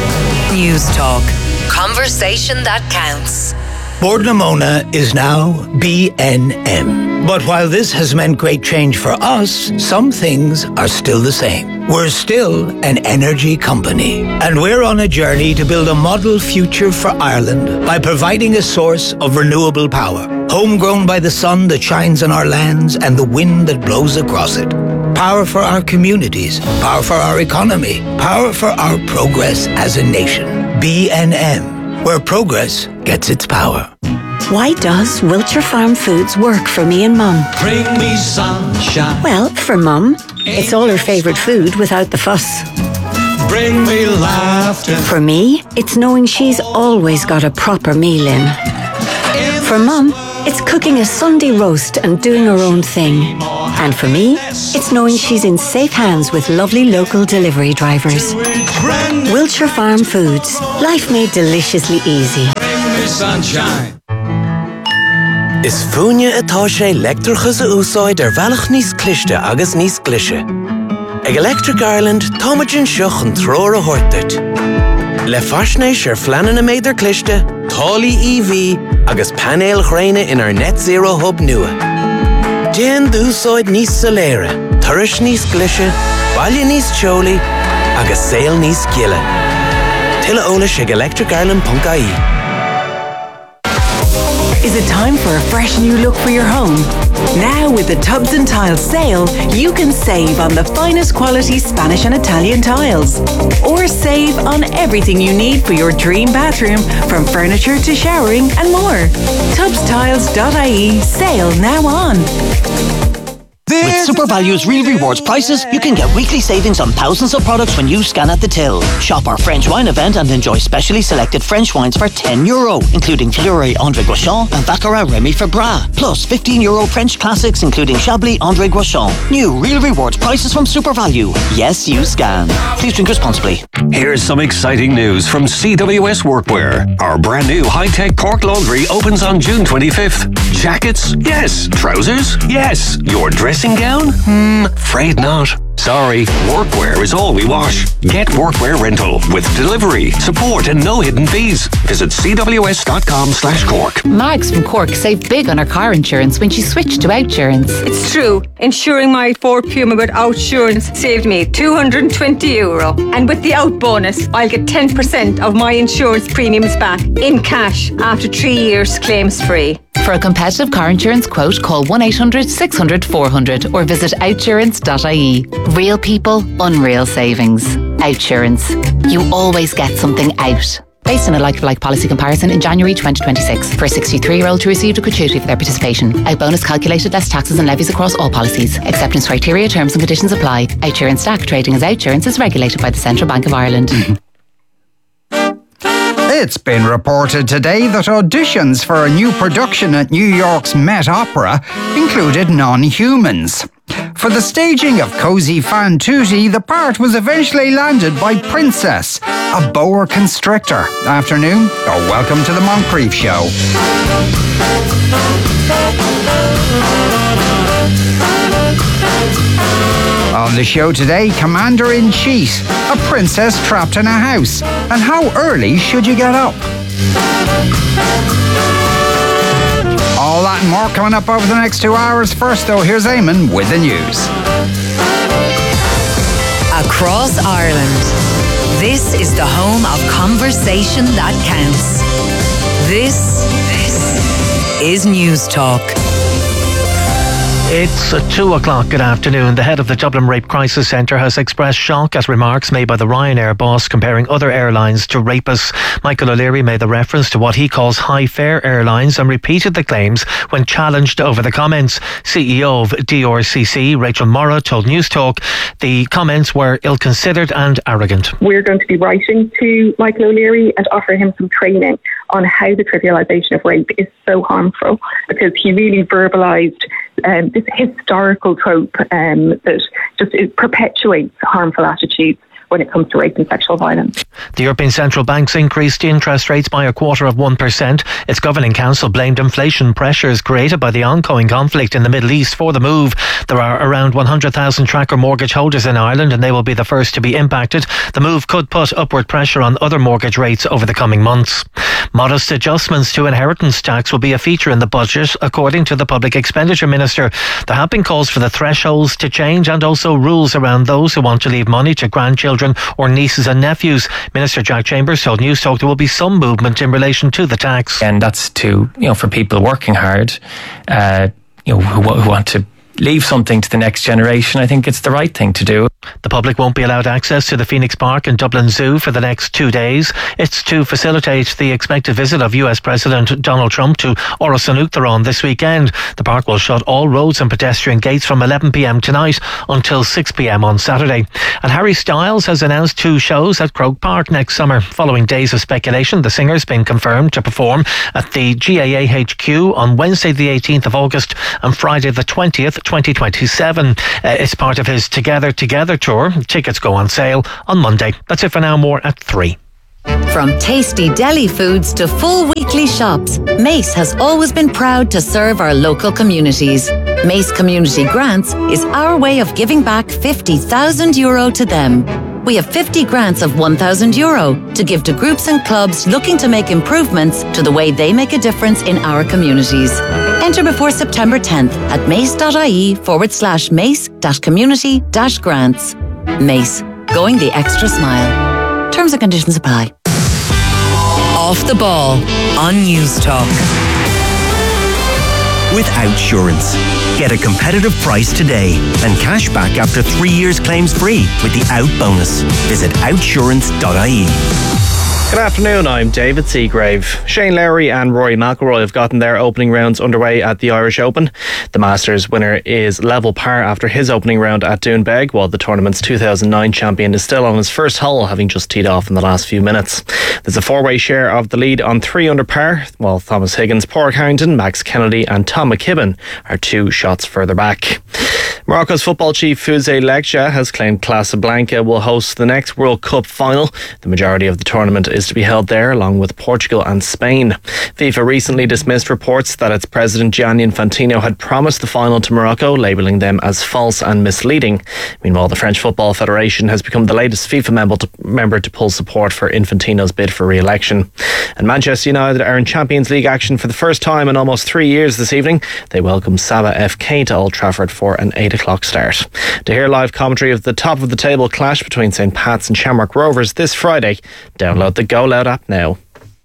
News Talk. Conversation that counts. Bord na Móna is now B N M. But while this has meant great change for us, some things are still the same. We're still an energy company, and we're on a journey to build a model future for Ireland by providing a source of renewable power, homegrown by the sun that shines on our lands and the wind that blows across it. Power for our communities, power for our economy, power for our progress as a nation. B N M, where progress gets its power. Why does Wiltshire Farm Foods work for me and Mum? Bring me sunshine. Well, for Mum, It's all her favourite food without the fuss. Bring me laughter. For me, it's knowing she's always got a proper meal in. For Mum, it's cooking a Sunday roast and doing her own thing. And for me, it's knowing she's in safe hands with lovely local delivery drivers. Wiltshire Farm Foods. Life made deliciously easy. Sunshine. Is fúine atá sé leictreachas a úsáid ar bhealach níos cliste agus níos glise. Ag Electric Ireland, táimeann seach an tróir a thuirteart. Le faisnéis ar fleanan na méidir cliste, tálaí E V agus panéil chréine in our net zero hub nua. Déan d'úsáid níos soléire, turais níos glise, baile níos teolaí agus saol níos giile. Tuilleadh eolais ag electric ireland dot I E. Is it time for a fresh new look for your home? Now with the Tubs and Tiles sale, you can save on the finest quality Spanish and Italian tiles. Or save on everything you need for your dream bathroom, from furniture to showering and more. Tubs Tiles dot I E, sale now on. With SuperValue's Real Rewards prices, you can get weekly savings on thousands of products when you scan at the till. Shop our French wine event and enjoy specially selected French wines for ten euro, including Fleury André Gauchon and Baccarat Remy Fabra. Plus fifteen euro French classics, including Chablis André Gauchon. New Real Rewards prices from SuperValue. Yes, you scan. Please drink responsibly. Here's some exciting news from C W S Workwear. Our brand new high-tech Cork laundry opens on June twenty-fifth. Jackets? Yes. Trousers? Yes. Your dressing gown? Hmm, afraid not. Sorry, workwear is all we wash. Get workwear rental with delivery, support and no hidden fees. Visit c w s dot com slash cork. Mags from Cork saved big on her car insurance when she switched to Outsurance. It's true. Insuring my Ford Puma with Outsurance saved me two hundred twenty euro. And with the Out bonus, I'll get ten percent of my insurance premiums back in cash after three years claims free. For a competitive car insurance quote, call one eight hundred six hundred four hundred or visit outsurance dot I E. Real people, unreal savings. Outsurance. You always get something out. Based on a like-for-like policy comparison in January twenty twenty-six. For a sixty-three-year-old who received a gratuity for their participation. Out bonus calculated less taxes and levies across all policies. Acceptance criteria, terms and conditions apply. Outsurance Stack trading as Outsurance is regulated by the Central Bank of Ireland. It's been reported today that auditions for a new production at New York's Met Opera included non-humans. For the staging of Cozy Fan Tutti, the part was eventually landed by Princess, a boa constrictor. Afternoon, or welcome to the Moncrief Show. On the show today, Commander-in-Chief, a princess trapped in a house, and how early should you get up? All that and more coming up over the next two hours. First, though, here's Eamon with the news. Across Ireland, this is the home of conversation that counts. This, this is News Talk. It's at two o'clock. Good afternoon. The head of the Dublin Rape Crisis Centre has expressed shock at remarks made by the Ryanair boss comparing other airlines to rapists. Michael O'Leary made the reference to what he calls high-fare airlines and repeated the claims when challenged over the comments. C E O of D R C C, Rachel Morrow, told News Talk the comments were ill-considered and arrogant. We're going to be writing to Michael O'Leary and offer him some training on how the trivialisation of rape is so harmful, because he really verbalised um, this historical trope um, that just it perpetuates harmful attitudes when it comes to rape and sexual violence. The European Central Bank's increased interest rates by a quarter of one percent. Its governing council blamed inflation pressures created by the ongoing conflict in the Middle East for the move. There are around one hundred thousand tracker mortgage holders in Ireland and they will be the first to be impacted. The move could put upward pressure on other mortgage rates over the coming months. Modest adjustments to inheritance tax will be a feature in the budget, according to the Public Expenditure Minister. There have been calls for the thresholds to change and also rules around those who want to leave money to grandchildren or nieces and nephews. Minister Jack Chambers told News Talk there will be some movement in relation to the tax. And that's to, you know, for people working hard, uh, you know, who, who want to leave something to the next generation, I think it's the right thing to do. The public won't be allowed access to the Phoenix Park and Dublin Zoo for the next two days. It's to facilitate the expected visit of U S President Donald Trump to Orosanuktheron this weekend. The park will shut all roads and pedestrian gates from eleven p.m. tonight until six p.m. on Saturday. And Harry Styles has announced two shows at Croke Park next summer. Following days of speculation, the singer's been confirmed to perform at the G A A H Q on Wednesday the eighteenth of August and Friday the twentieth, twenty twenty-seven. Uh, it's part of his Together Together tour. Tickets go on sale on Monday. That's it for now. More at three. From tasty deli foods to full weekly shops, Mace has always been proud to serve our local communities. Mace Community Grants is our way of giving back fifty thousand euro to them. We have fifty grants of one thousand euro to give to groups and clubs looking to make improvements to the way they make a difference in our communities. Enter before September tenth at mace.ie forward slash mace dash community dash grants. Mace, going the extra smile. Terms and conditions apply. Off the Ball on News Talk. With Outsurance. Get a competitive price today and cash back after three years claims free with the Out bonus. Visit outsurance dot I E. Good afternoon, I'm David Seagrave. Shane Lowry and Rory McIlroy have gotten their opening rounds underway at the Irish Open. The Masters winner is level par after his opening round at Doonbeg, while the tournament's two thousand nine champion is still on his first hole, having just teed off in the last few minutes. There's a four-way share of the lead on three under par, while Thomas Higgins, Padraig Harrington, Max Kennedy and Tom McKibben are two shots further back. Morocco's football chief Fouzey Lekja has claimed Casablanca will host the next World Cup final. The majority of the tournament is to be held there, along with Portugal and Spain. FIFA recently dismissed reports that its president Gianni Infantino had promised the final to Morocco, labelling them as false and misleading. Meanwhile, the French Football Federation has become the latest FIFA member to, member to pull support for Infantino's bid for re-election. And Manchester United are in Champions League action for the first time in almost three years this evening. They welcome Saba F K to Old Trafford for an eight o'clock start. To hear live commentary of the top of the table clash between St Pat's and Shamrock Rovers this Friday, download the Go Loud app now.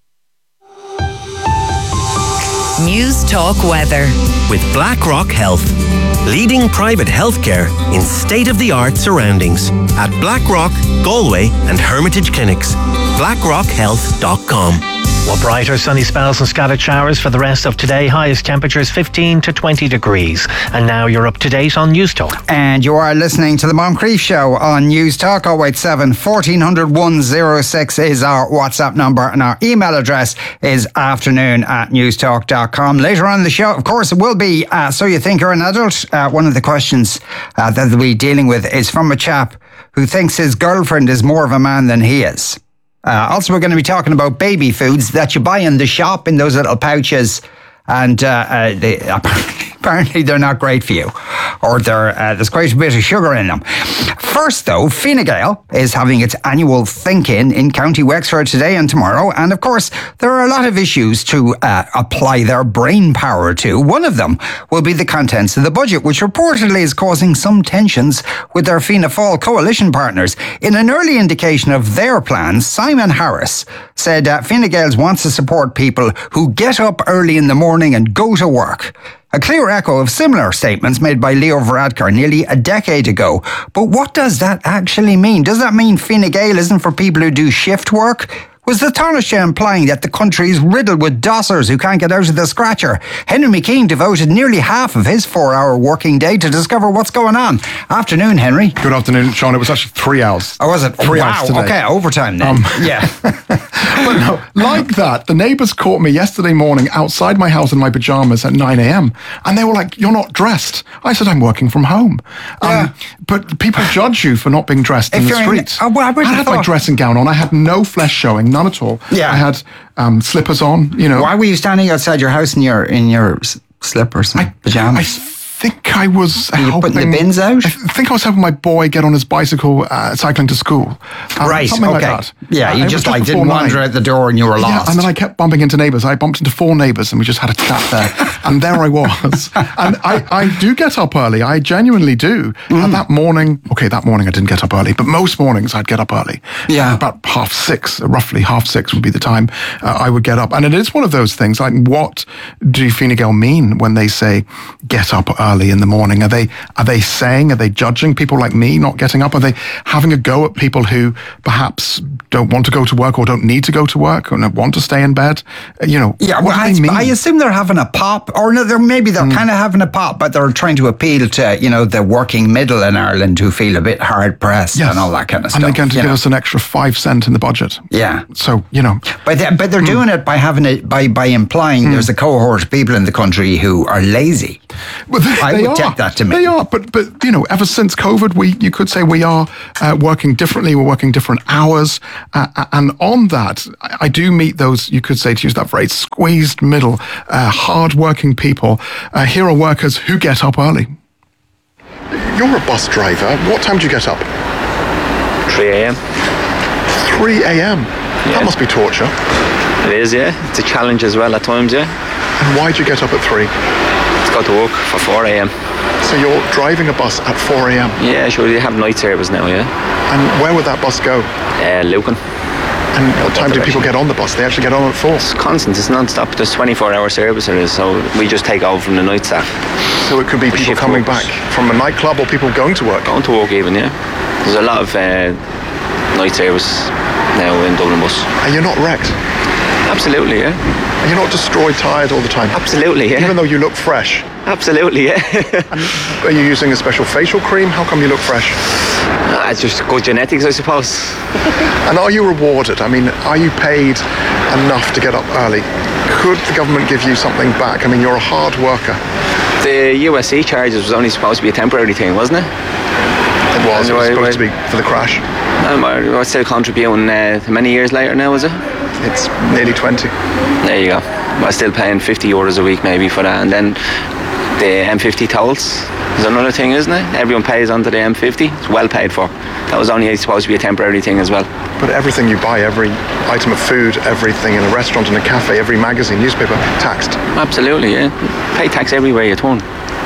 News Talk Weather. With BlackRock Health. Leading private healthcare in state-of-the-art surroundings. At BlackRock, Galway and Hermitage Clinics. blackrock health dot com. Well, brighter sunny spells and scattered showers for the rest of today. Highest temperatures fifteen to twenty degrees. And now you're up to date on News Talk. And you are listening to the Moncrief Show on News Talk. oh eight seven, fourteen hundred, one oh six is our WhatsApp number, and our email address is afternoon at newstalk dot com. Later on in the show, of course, it will be uh, So You Think You're an Adult? Uh, one of the questions uh, that we'll be dealing with is from a chap who thinks his girlfriend is more of a man than he is. Uh, also, we're going to be talking about baby foods that you buy in the shop in those little pouches, and uh, uh, they, apparently, apparently they're not great for you, or they're, uh, there's quite a bit of sugar in them. First, though, Fine Gael is having its annual Think-In in County Wexford today and tomorrow, and of course, there are a lot of issues to uh, apply their brain power to. One of them will be the contents of the budget, which reportedly is causing some tensions with their Fianna Fáil coalition partners. In an early indication of their plans, Simon Harris said uh, Fine Gael wants to support people who get up early in the morning and go to work. A clear echo of similar statements made by Leo Varadkar nearly a decade ago. But what does that actually mean? Does that mean Fine Gael isn't for people who do shift work? Was the Taoiseach implying that the country is riddled with dossers who can't get out of the scratcher? Henry McKean devoted nearly half of his four-hour working day to discover what's going on. Afternoon, Henry. Good afternoon, Sean. It was actually three hours. Oh, was it? Three wow. hours today. Okay, overtime then. Um, yeah. But no, like that, the neighbours caught me yesterday morning outside my house in my pyjamas at nine a.m. and they were like, "You're not dressed." I said, "I'm working from home." Yeah. Um, but people judge you for not being dressed if in the streets. In, uh, well, I, I had thought. my dressing gown on. I had no flesh showing, none at all. Yeah. I had um, slippers on, you know. Why were you standing outside your house in your in your slippers and I, pajamas? I think I was were you helping... putting the bins out? I think I was helping my boy get on his bicycle uh, cycling to school. Um, right, something okay. like that. Yeah, you uh, just like didn't wander out the door and you were lost. Yeah, and then I kept bumping into neighbours. I bumped into four neighbours and we just had a chat there. And there I was. And I, I do get up early. I genuinely do. Mm. And that morning, okay, that morning I didn't get up early, but most mornings I'd get up early. Yeah. Uh, about half six, roughly half six would be the time uh, I would get up. And it is one of those things, like what do Fine Gael mean when they say get up early? early in the morning? Are they are they saying, are they judging people like me not getting up? Are they having a go at people who perhaps don't want to go to work or don't need to go to work or want to stay in bed? You know, yeah. what Well, do they mean? I, I assume they're having a pop, or no, they're maybe they're mm. kind of having a pop, but they're trying to appeal to, you know, the working middle in Ireland who feel a bit hard pressed yes. and all that kind of stuff. And they're going to give know? us an extra five cent in the budget. Yeah. So you know, but they, but they're mm. doing it by having it by by implying mm. there's a cohort of people in the country who are lazy. Well, they, I they would are. take that to me. They are, but but you know, ever since COVID, we you could say we are uh, working differently. We're working different hours, uh, and on that, I, I do meet those. You could say, to use that phrase, squeezed middle, uh, hard-working people. Uh, here are workers who get up early. You're a bus driver. What time do you get up? three a.m. three a.m. Yeah. That must be torture. It is, yeah. It's a challenge as well at times, yeah. And why do you get up at three? To go to work for four a.m. So you're driving a bus at four a.m. Yeah, sure. They have night service now, yeah. And where would that bus go? Uh, Lucan. And what time do people get on the bus? They actually get on at four? It's constant, it's non-stop. There's twenty-four hour service there is, so we just take over from the night staff. So it could be people coming back from a nightclub or people going to work? Going to work even, yeah. There's a lot of uh, night service now in Dublin bus. And you're not wrecked? Absolutely, yeah. And you're not destroyed, tired all the time? Absolutely, yeah. Even though you look fresh? Absolutely, yeah. And are you using a special facial cream? How come you look fresh? Uh, it's just good genetics, I suppose. And are you rewarded? I mean, are you paid enough to get up early? Could the government give you something back? I mean, you're a hard worker. The U S C charges was only supposed to be a temporary thing, wasn't it? It was. It was supposed to be for the crash. Um, I'm still contributing uh, many years later now, is it? It's nearly twenty. There you go. I'm still paying fifty euros a week maybe for that. And then the M fifty tolls is another thing, isn't it? Everyone pays onto the M fifty. It's well paid for. That was only supposed to be a temporary thing as well. But everything you buy, every item of food, everything in a restaurant, in a cafe, every magazine, newspaper, taxed. Absolutely, yeah. Pay tax everywhere you turn.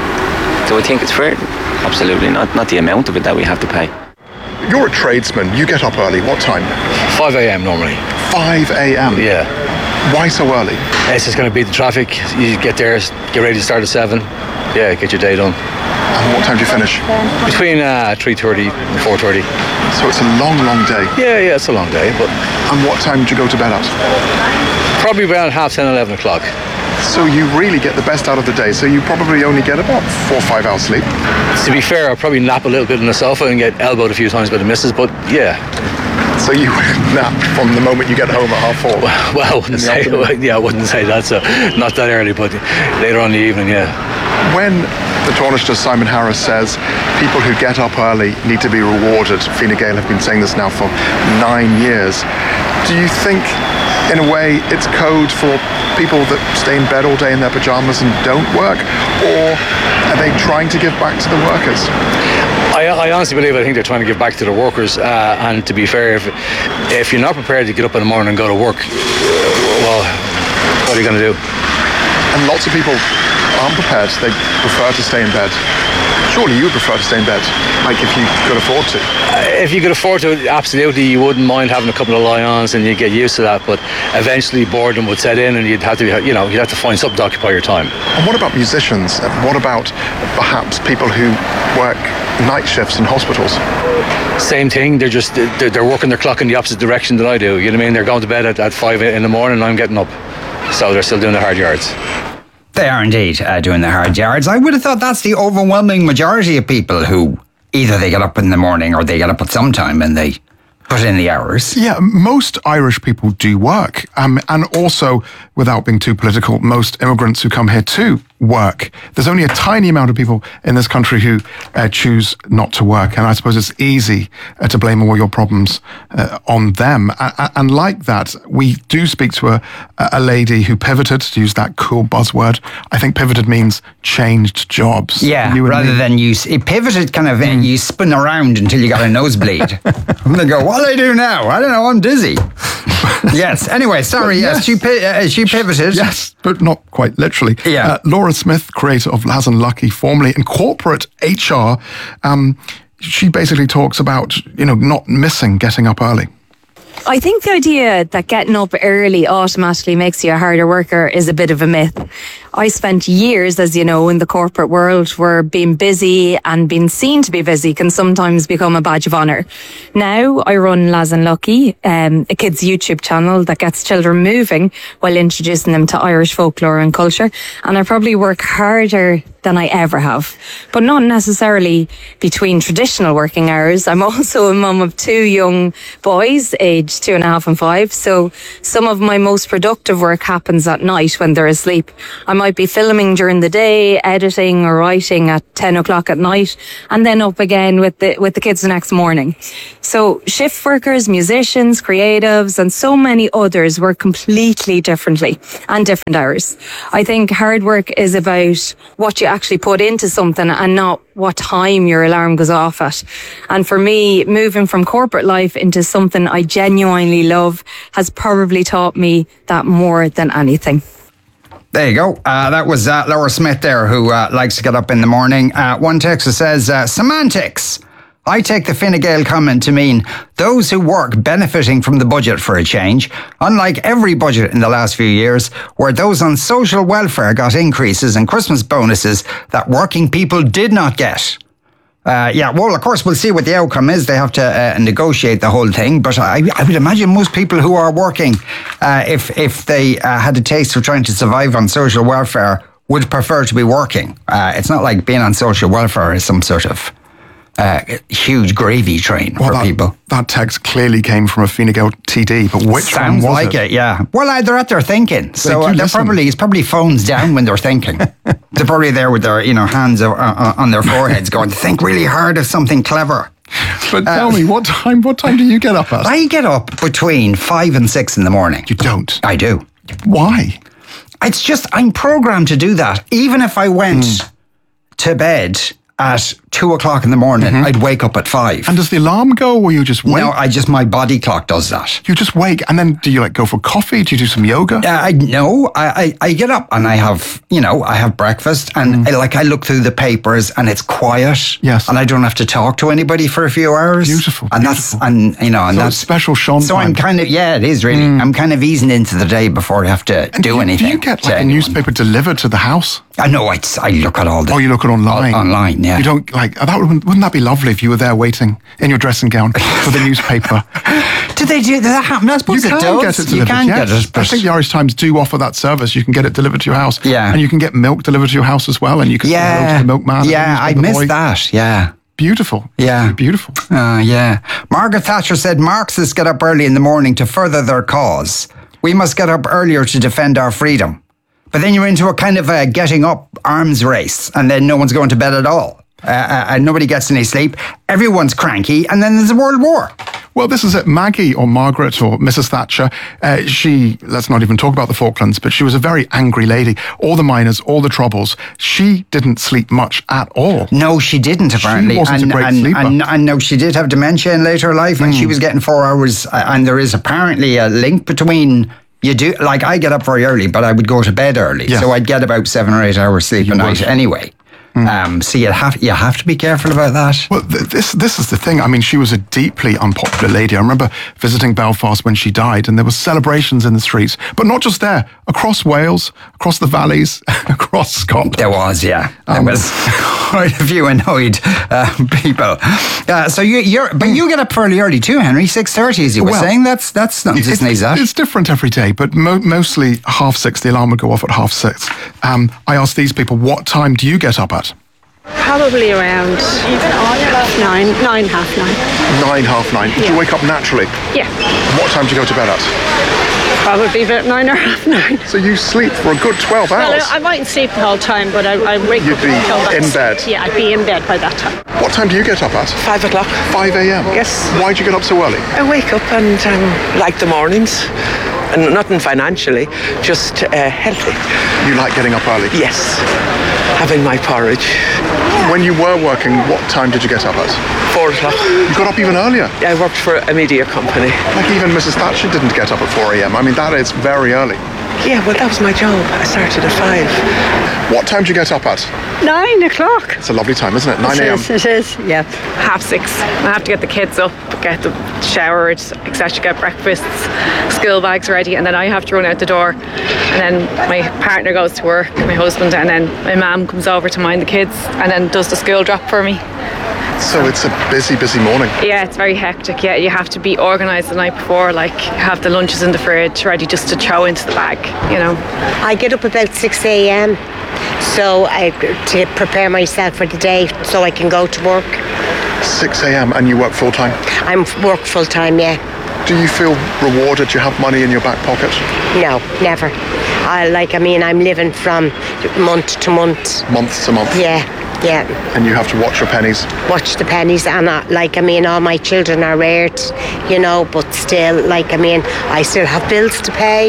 Do I think it's fair? Absolutely not. Not the amount of it that we have to pay. You're a tradesman. You get up early. What time? five a.m. normally. five a.m.? Yeah. Why so early? It's just going to beat the traffic. You get there, get ready to start at seven. Yeah, get your day done. And what time do you finish? Between uh, three thirty and four thirty. So it's a long, long day? Yeah, yeah, it's a long day. But. And what time do you go to bed at? Probably around half ten, eleven o'clock. So you really get the best out of the day. So you probably only get about four or five hours sleep. To be fair, I'll probably nap a little bit on the sofa and get elbowed a few times by the missus, but yeah. So you nap from the moment you get home at half four? Well, well I wouldn't say, yeah, I wouldn't say that, so not that early, but later on in the evening, yeah. When the Taoiseach Simon Harris says people who get up early need to be rewarded, Fine Gael have been saying this now for nine years, do you think in a way it's code for people that stay in bed all day in their pyjamas and don't work, or are they trying to give back to the workers? I, I honestly believe I think they're trying to give back to the workers, uh, and to be fair, if, if you're not prepared to get up in the morning and go to work, well, what are you going to do? And lots of people aren't prepared. They prefer to stay in bed. Surely you would prefer to stay in bed, like if you could afford to. Uh, if you could afford to, absolutely, you wouldn't mind having a couple of lie-ons and you'd get used to that, but eventually boredom would set in and you'd have to, you know, you'd have to find something to occupy your time. And what about musicians? What about perhaps people who work night shifts in hospitals? Same thing. They're just they're, they're working their clock in the opposite direction that I do. You know what I mean? They're going to bed at, at five in the morning and I'm getting up, so they're still doing the hard yards. They are indeed uh, doing the hard yards. I would have thought that's the overwhelming majority of people who either they get up in the morning or they get up at some time and they put in the hours. Yeah, most Irish people do work. Um, and also, without being too political, most immigrants who come here too work. There's only a tiny amount of people in this country who uh, choose not to work. And I suppose it's easy uh, to blame all your problems uh, on them. And, and like that, we do speak to a, a lady who pivoted, to use that cool buzzword. I think pivoted means changed jobs. Yeah, rather me. than you, it pivoted kind of, mm. you spin around until you got a nosebleed. And they go, what do I do now? I don't know, I'm dizzy. Yes, anyway, sorry, yes, yes she, uh, she pivoted. Yes, but not quite literally. Yeah. Uh, Laura Smith, creator of Laz and Lucky, formerly in corporate H R, um, she basically talks about, you know, not missing getting up early. I think the idea that getting up early automatically makes you a harder worker is a bit of a myth. I spent years, as you know, in the corporate world where being busy and being seen to be busy can sometimes become a badge of honour. Now I run Laz and Lucky, um, a kids' YouTube channel that gets children moving while introducing them to Irish folklore and culture. And I probably work harder than I ever have, but not necessarily between traditional working hours. I'm also a mum of two young boys, aged two and a half and five. So some of my most productive work happens at night when they're asleep. I might be filming during the day, editing or writing at ten o'clock at night, and then up again with the, with the kids the next morning. So shift workers, musicians, creatives, and so many others work completely differently and different hours. I think hard work is about what you actually put into something and not what time your alarm goes off at. And for me, moving from corporate life into something I genuinely love has probably taught me that more than anything. There you go. Uh, that was uh, Laura Smith there, who uh, likes to get up in the morning. Uh, one texter says, uh, semantics. I take the Fine Gael comment to mean those who work benefiting from the budget for a change, unlike every budget in the last few years, where those on social welfare got increases and Christmas bonuses that working people did not get. Uh, yeah, well, of course, we'll see what the outcome is. They have to uh, negotiate the whole thing. But I, I would imagine most people who are working, uh, if, if they uh, had a taste of trying to survive on social welfare, would prefer to be working. Uh, it's not like being on social welfare is some sort of Uh, huge gravy train well, for that, people. That text clearly came from a Fine Gael T D, but which Sounds one was like it? it, yeah. Well, uh, they're at their thinking, so They uh, do they're listen. probably it's probably phones down when they're thinking. They're probably there with their you know hands uh, uh, on their foreheads, going to think really hard of something clever. But tell Uh, me, what time? What time do you get up at? I get up between five and six in the morning. You don't? I do. Why? It's just I'm programmed to do that. Even if I went Mm. to bed at two o'clock in the morning, mm-hmm. I'd wake up at five. And does the alarm go, or you just wake? No, I just my body clock does that. You just wake, and then do you like go for coffee? Do you do some yoga? Uh, I no, I, I I get up and I have you know I have breakfast and Mm. I, like I look through the papers and it's quiet. Yes, and I don't have to talk to anybody for a few hours. Beautiful, and beautiful. that's and you know and so that's it's special Sean. So time. I'm kind of yeah, it is really. Mm. I'm kind of easing into the day before I have to and do, do you, anything. Do you get like a anyone. newspaper delivered to the house? I know. I I look at all the. Oh, you look at online. Online, yeah. You don't like that. Wouldn't, wouldn't that be lovely if you were there waiting in your dressing gown for the newspaper? Do they do does that happen? I suppose you it can does. get it delivered. You can yes. get it. I think the Irish Times do offer that service. You can get it delivered to your house. Yeah, and you can get milk delivered to your house as well. And you can yeah. go to the milkman. Yeah, I missed boy. that. Yeah. Beautiful. Yeah. Beautiful. Uh, yeah. Margaret Thatcher said Marxists get up early in the morning to further their cause. We must get up earlier to defend our freedom. But then you're into a kind of a getting up arms race, and then no one's going to bed at all. Uh, uh, and nobody gets any sleep. Everyone's cranky, and then there's a world war. Well, this is it. Maggie or Margaret or Missus Thatcher, uh, she, let's not even talk about the Falklands, but she was a very angry lady. All the miners, all the troubles. She didn't sleep much at all. No, she didn't, apparently. She wasn't and, a great and, sleeper. And, and no, she did have dementia in later life, and mm. she was getting four hours. Uh, and there is apparently a link between... You do, like I get up very early, but I would go to bed early. Yes. So I'd get about seven or eight hours sleep you a night would. anyway. Mm. Um, so you have you have to be careful about that. Well, th- this this is the thing. I mean, she was a deeply unpopular lady. I remember visiting Belfast when she died, and there were celebrations in the streets, but not just there. Across Wales, across the valleys, across Scotland. There was, yeah, there um, was quite a few annoyed uh, people. Uh, so you, you're, but you get up fairly early too, Henry. Six thirty, as you were well, saying. That's that's nothing to sneeze at. It's different every day, but mo- mostly half six. The alarm would go off at half six. Um, I asked these people, what time do you get up at? Probably around half nine, nine, half nine. Nine, half nine. Did yeah. you wake up naturally? Yeah. What time do you go to bed at? Probably about nine or half nine. So you sleep for a good twelve hours? Well, I, I mightn't sleep the whole time, but I, I wake You'd up. You'd be in bed? Yeah, I'd be in bed by that time. What time do you get up at? Five o'clock. five a.m.? Yes. Why'd you get up so early? I wake up and um, like the mornings. And nothing financially, just uh, healthy. You like getting up early? Yes. Having my porridge. When you were working, what time did you get up at? Four o'clock. You got up even earlier? I worked for a media company. Like even Missus Thatcher didn't get up at four a.m. I mean, that is very early. Yeah, well, that was my job. I started at five. What time do you get up at? Nine o'clock. It's a lovely time, isn't it? nine a.m. It is, it is, yeah. Half six. I have to get the kids up, get them showered, et cetera, get breakfasts, school bags ready, and then I have to run out the door. And then my partner goes to work, my husband, and then my mum comes over to mind the kids and then does the school drop for me. So it's a busy, busy morning. Yeah, it's very hectic. Yeah, you have to be organised the night before, like have the lunches in the fridge ready just to throw into the bag, you know. I get up about six a.m. so I to prepare myself for the day so I can go to work. six a.m. and you work full time? I'm work full time, yeah. Do you feel rewarded? Do you have money in your back pocket? No, never. I like, I mean, I'm living from month to month. Month to month? Yeah, yeah. And you have to watch your pennies? Watch the pennies, and I, like, I mean, all my children are reared, you know, but still, like, I mean, I still have bills to pay.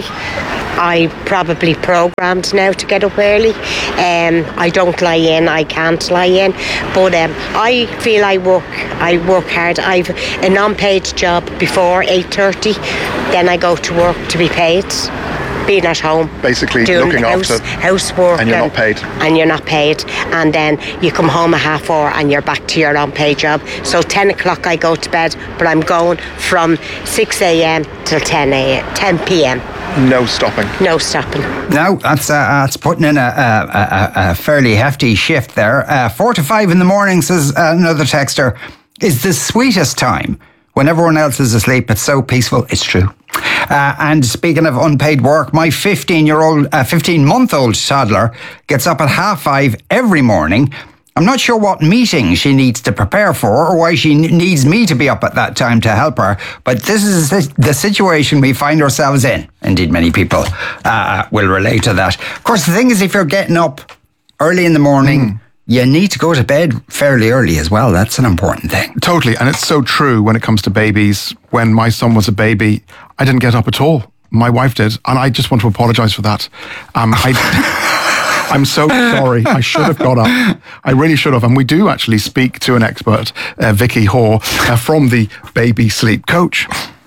I probably programmed now to get up early. Um, I don't lie in, I can't lie in. But um, I feel I work, I work hard. I've a non-paid job before eight thirty. Then I go to work to be paid. Being at home, basically doing looking house, after housework, and you're not paid. And you're not paid, and then you come home at half four, and you're back to your unpaid job. So ten o'clock I go to bed, but I'm going from six a.m. till ten a.m. ten p.m. No stopping. No stopping. No, that's uh, that's putting in a, a, a, a fairly hefty shift there. Uh, four to five in the morning, says another texter, is the sweetest time. When everyone else is asleep, it's so peaceful. It's true. Uh, and speaking of unpaid work, my fifteen-year-old, uh, fifteen-month-old toddler gets up at half five every morning. I'm not sure what meeting she needs to prepare for or why she n- needs me to be up at that time to help her. But this is the situation we find ourselves in. Indeed, many people uh, will relate to that. Of course, the thing is, if you're getting up early in the morning, mm. you need to go to bed fairly early as well. That's an important thing. Totally. And it's so true when it comes to babies. When my son was a baby, I didn't get up at all. My wife did. And I just want to apologise for that. Um, I... I'm so sorry. I should have got up. I really should have. And we do actually speak to an expert, uh, Vicky Hoare, uh, from the Baby Sleep Coach.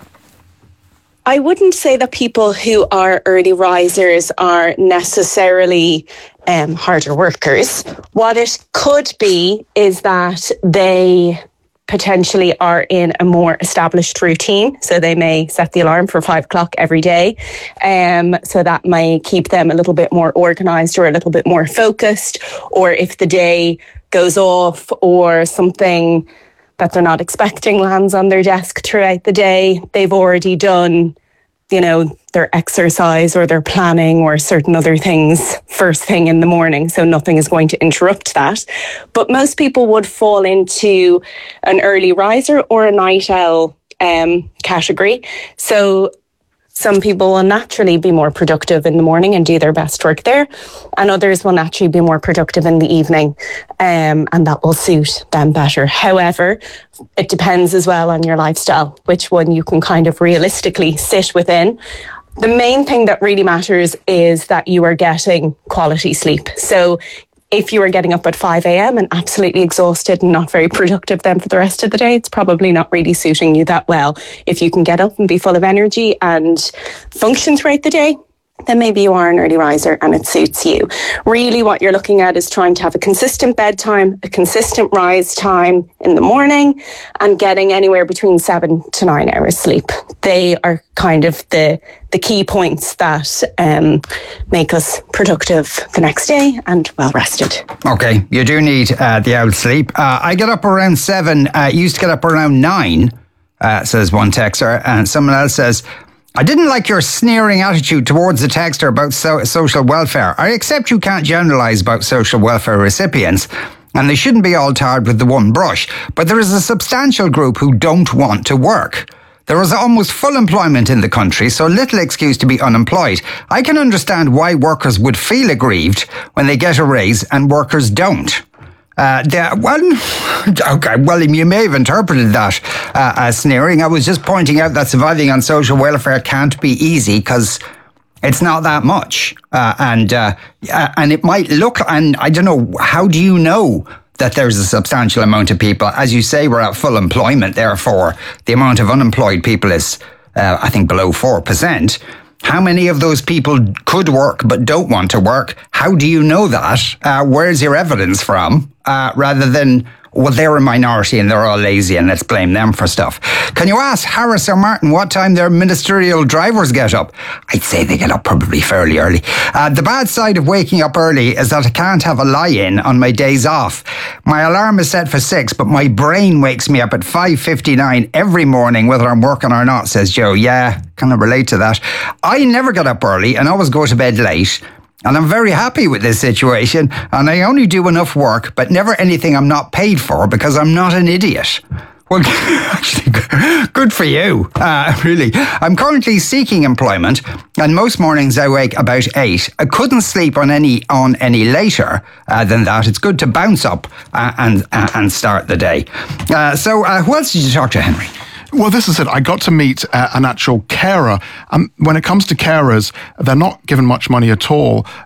I wouldn't say that people who are early risers are necessarily um, harder workers. What it could be is that they potentially are in a more established routine. So they may set the alarm for five o'clock every day. Um, so that may keep them a little bit more organized or a little bit more focused. Or if the day goes off or something that they're not expecting lands on their desk throughout the day, they've already done, you know, their exercise or their planning or certain other things first thing in the morning. So nothing is going to interrupt that. But most people would fall into an early riser or a night owl um, category. So some people will naturally be more productive in the morning and do their best work there. And others will naturally be more productive in the evening. Um, and that will suit them better. However, it depends as well on your lifestyle, which one you can kind of realistically sit within. The main thing that really matters is that you are getting quality sleep. So if you are getting up at five a.m. and absolutely exhausted and not very productive then for the rest of the day, it's probably not really suiting you that well. If you can get up and be full of energy and function throughout the day, then maybe you are an early riser and it suits you. Really what you're looking at is trying to have a consistent bedtime, a consistent rise time in the morning, and getting anywhere between seven to nine hours sleep. They are kind of the the key points that um, make us productive the next day and well rested. Okay, you do need uh, the out sleep. Uh, I get up around seven, uh, used to get up around nine, uh, says one texter, and someone else says, I didn't like your sneering attitude towards the texter about so- social welfare. I accept you can't generalise about social welfare recipients, and they shouldn't be all tarred with the one brush, but there is a substantial group who don't want to work. There is almost full employment in the country, so little excuse to be unemployed. I can understand why workers would feel aggrieved when they get a raise and workers don't. Uh, well, okay, well, you may have interpreted that uh, as sneering. I was just pointing out that surviving on social welfare can't be easy because it's not that much. Uh, and uh, and it might look, and I don't know, how do you know that there's a substantial amount of people? As you say, we're at full employment, therefore the amount of unemployed people is, uh, I think, below four percent. How many of those people could work but don't want to work? How do you know that? Uh, where's your evidence from? Uh, rather than, well, they're a minority and they're all lazy and let's blame them for stuff. Can you ask Harris or Martin what time their ministerial drivers get up? I'd say they get up probably fairly early. Uh, the bad side of waking up early is that I can't have a lie-in on my days off. My alarm is set for six, but my brain wakes me up at five fifty-nine every morning, whether I'm working or not, says Joe. Yeah, kind of relate to that. I never get up early and always go to bed late. And I'm very happy with this situation. And I only do enough work, but never anything I'm not paid for because I'm not an idiot. Well, actually, good for you, uh, really. I'm currently seeking employment, and most mornings I wake about eight. I couldn't sleep on any on any later uh, than that. It's good to bounce up uh, and uh, and start the day. Uh, so, uh, who else did you talk to, Henry? Well, this is it. I got to meet uh, an actual carer. Um, when it comes to carers, they're not given much money at all.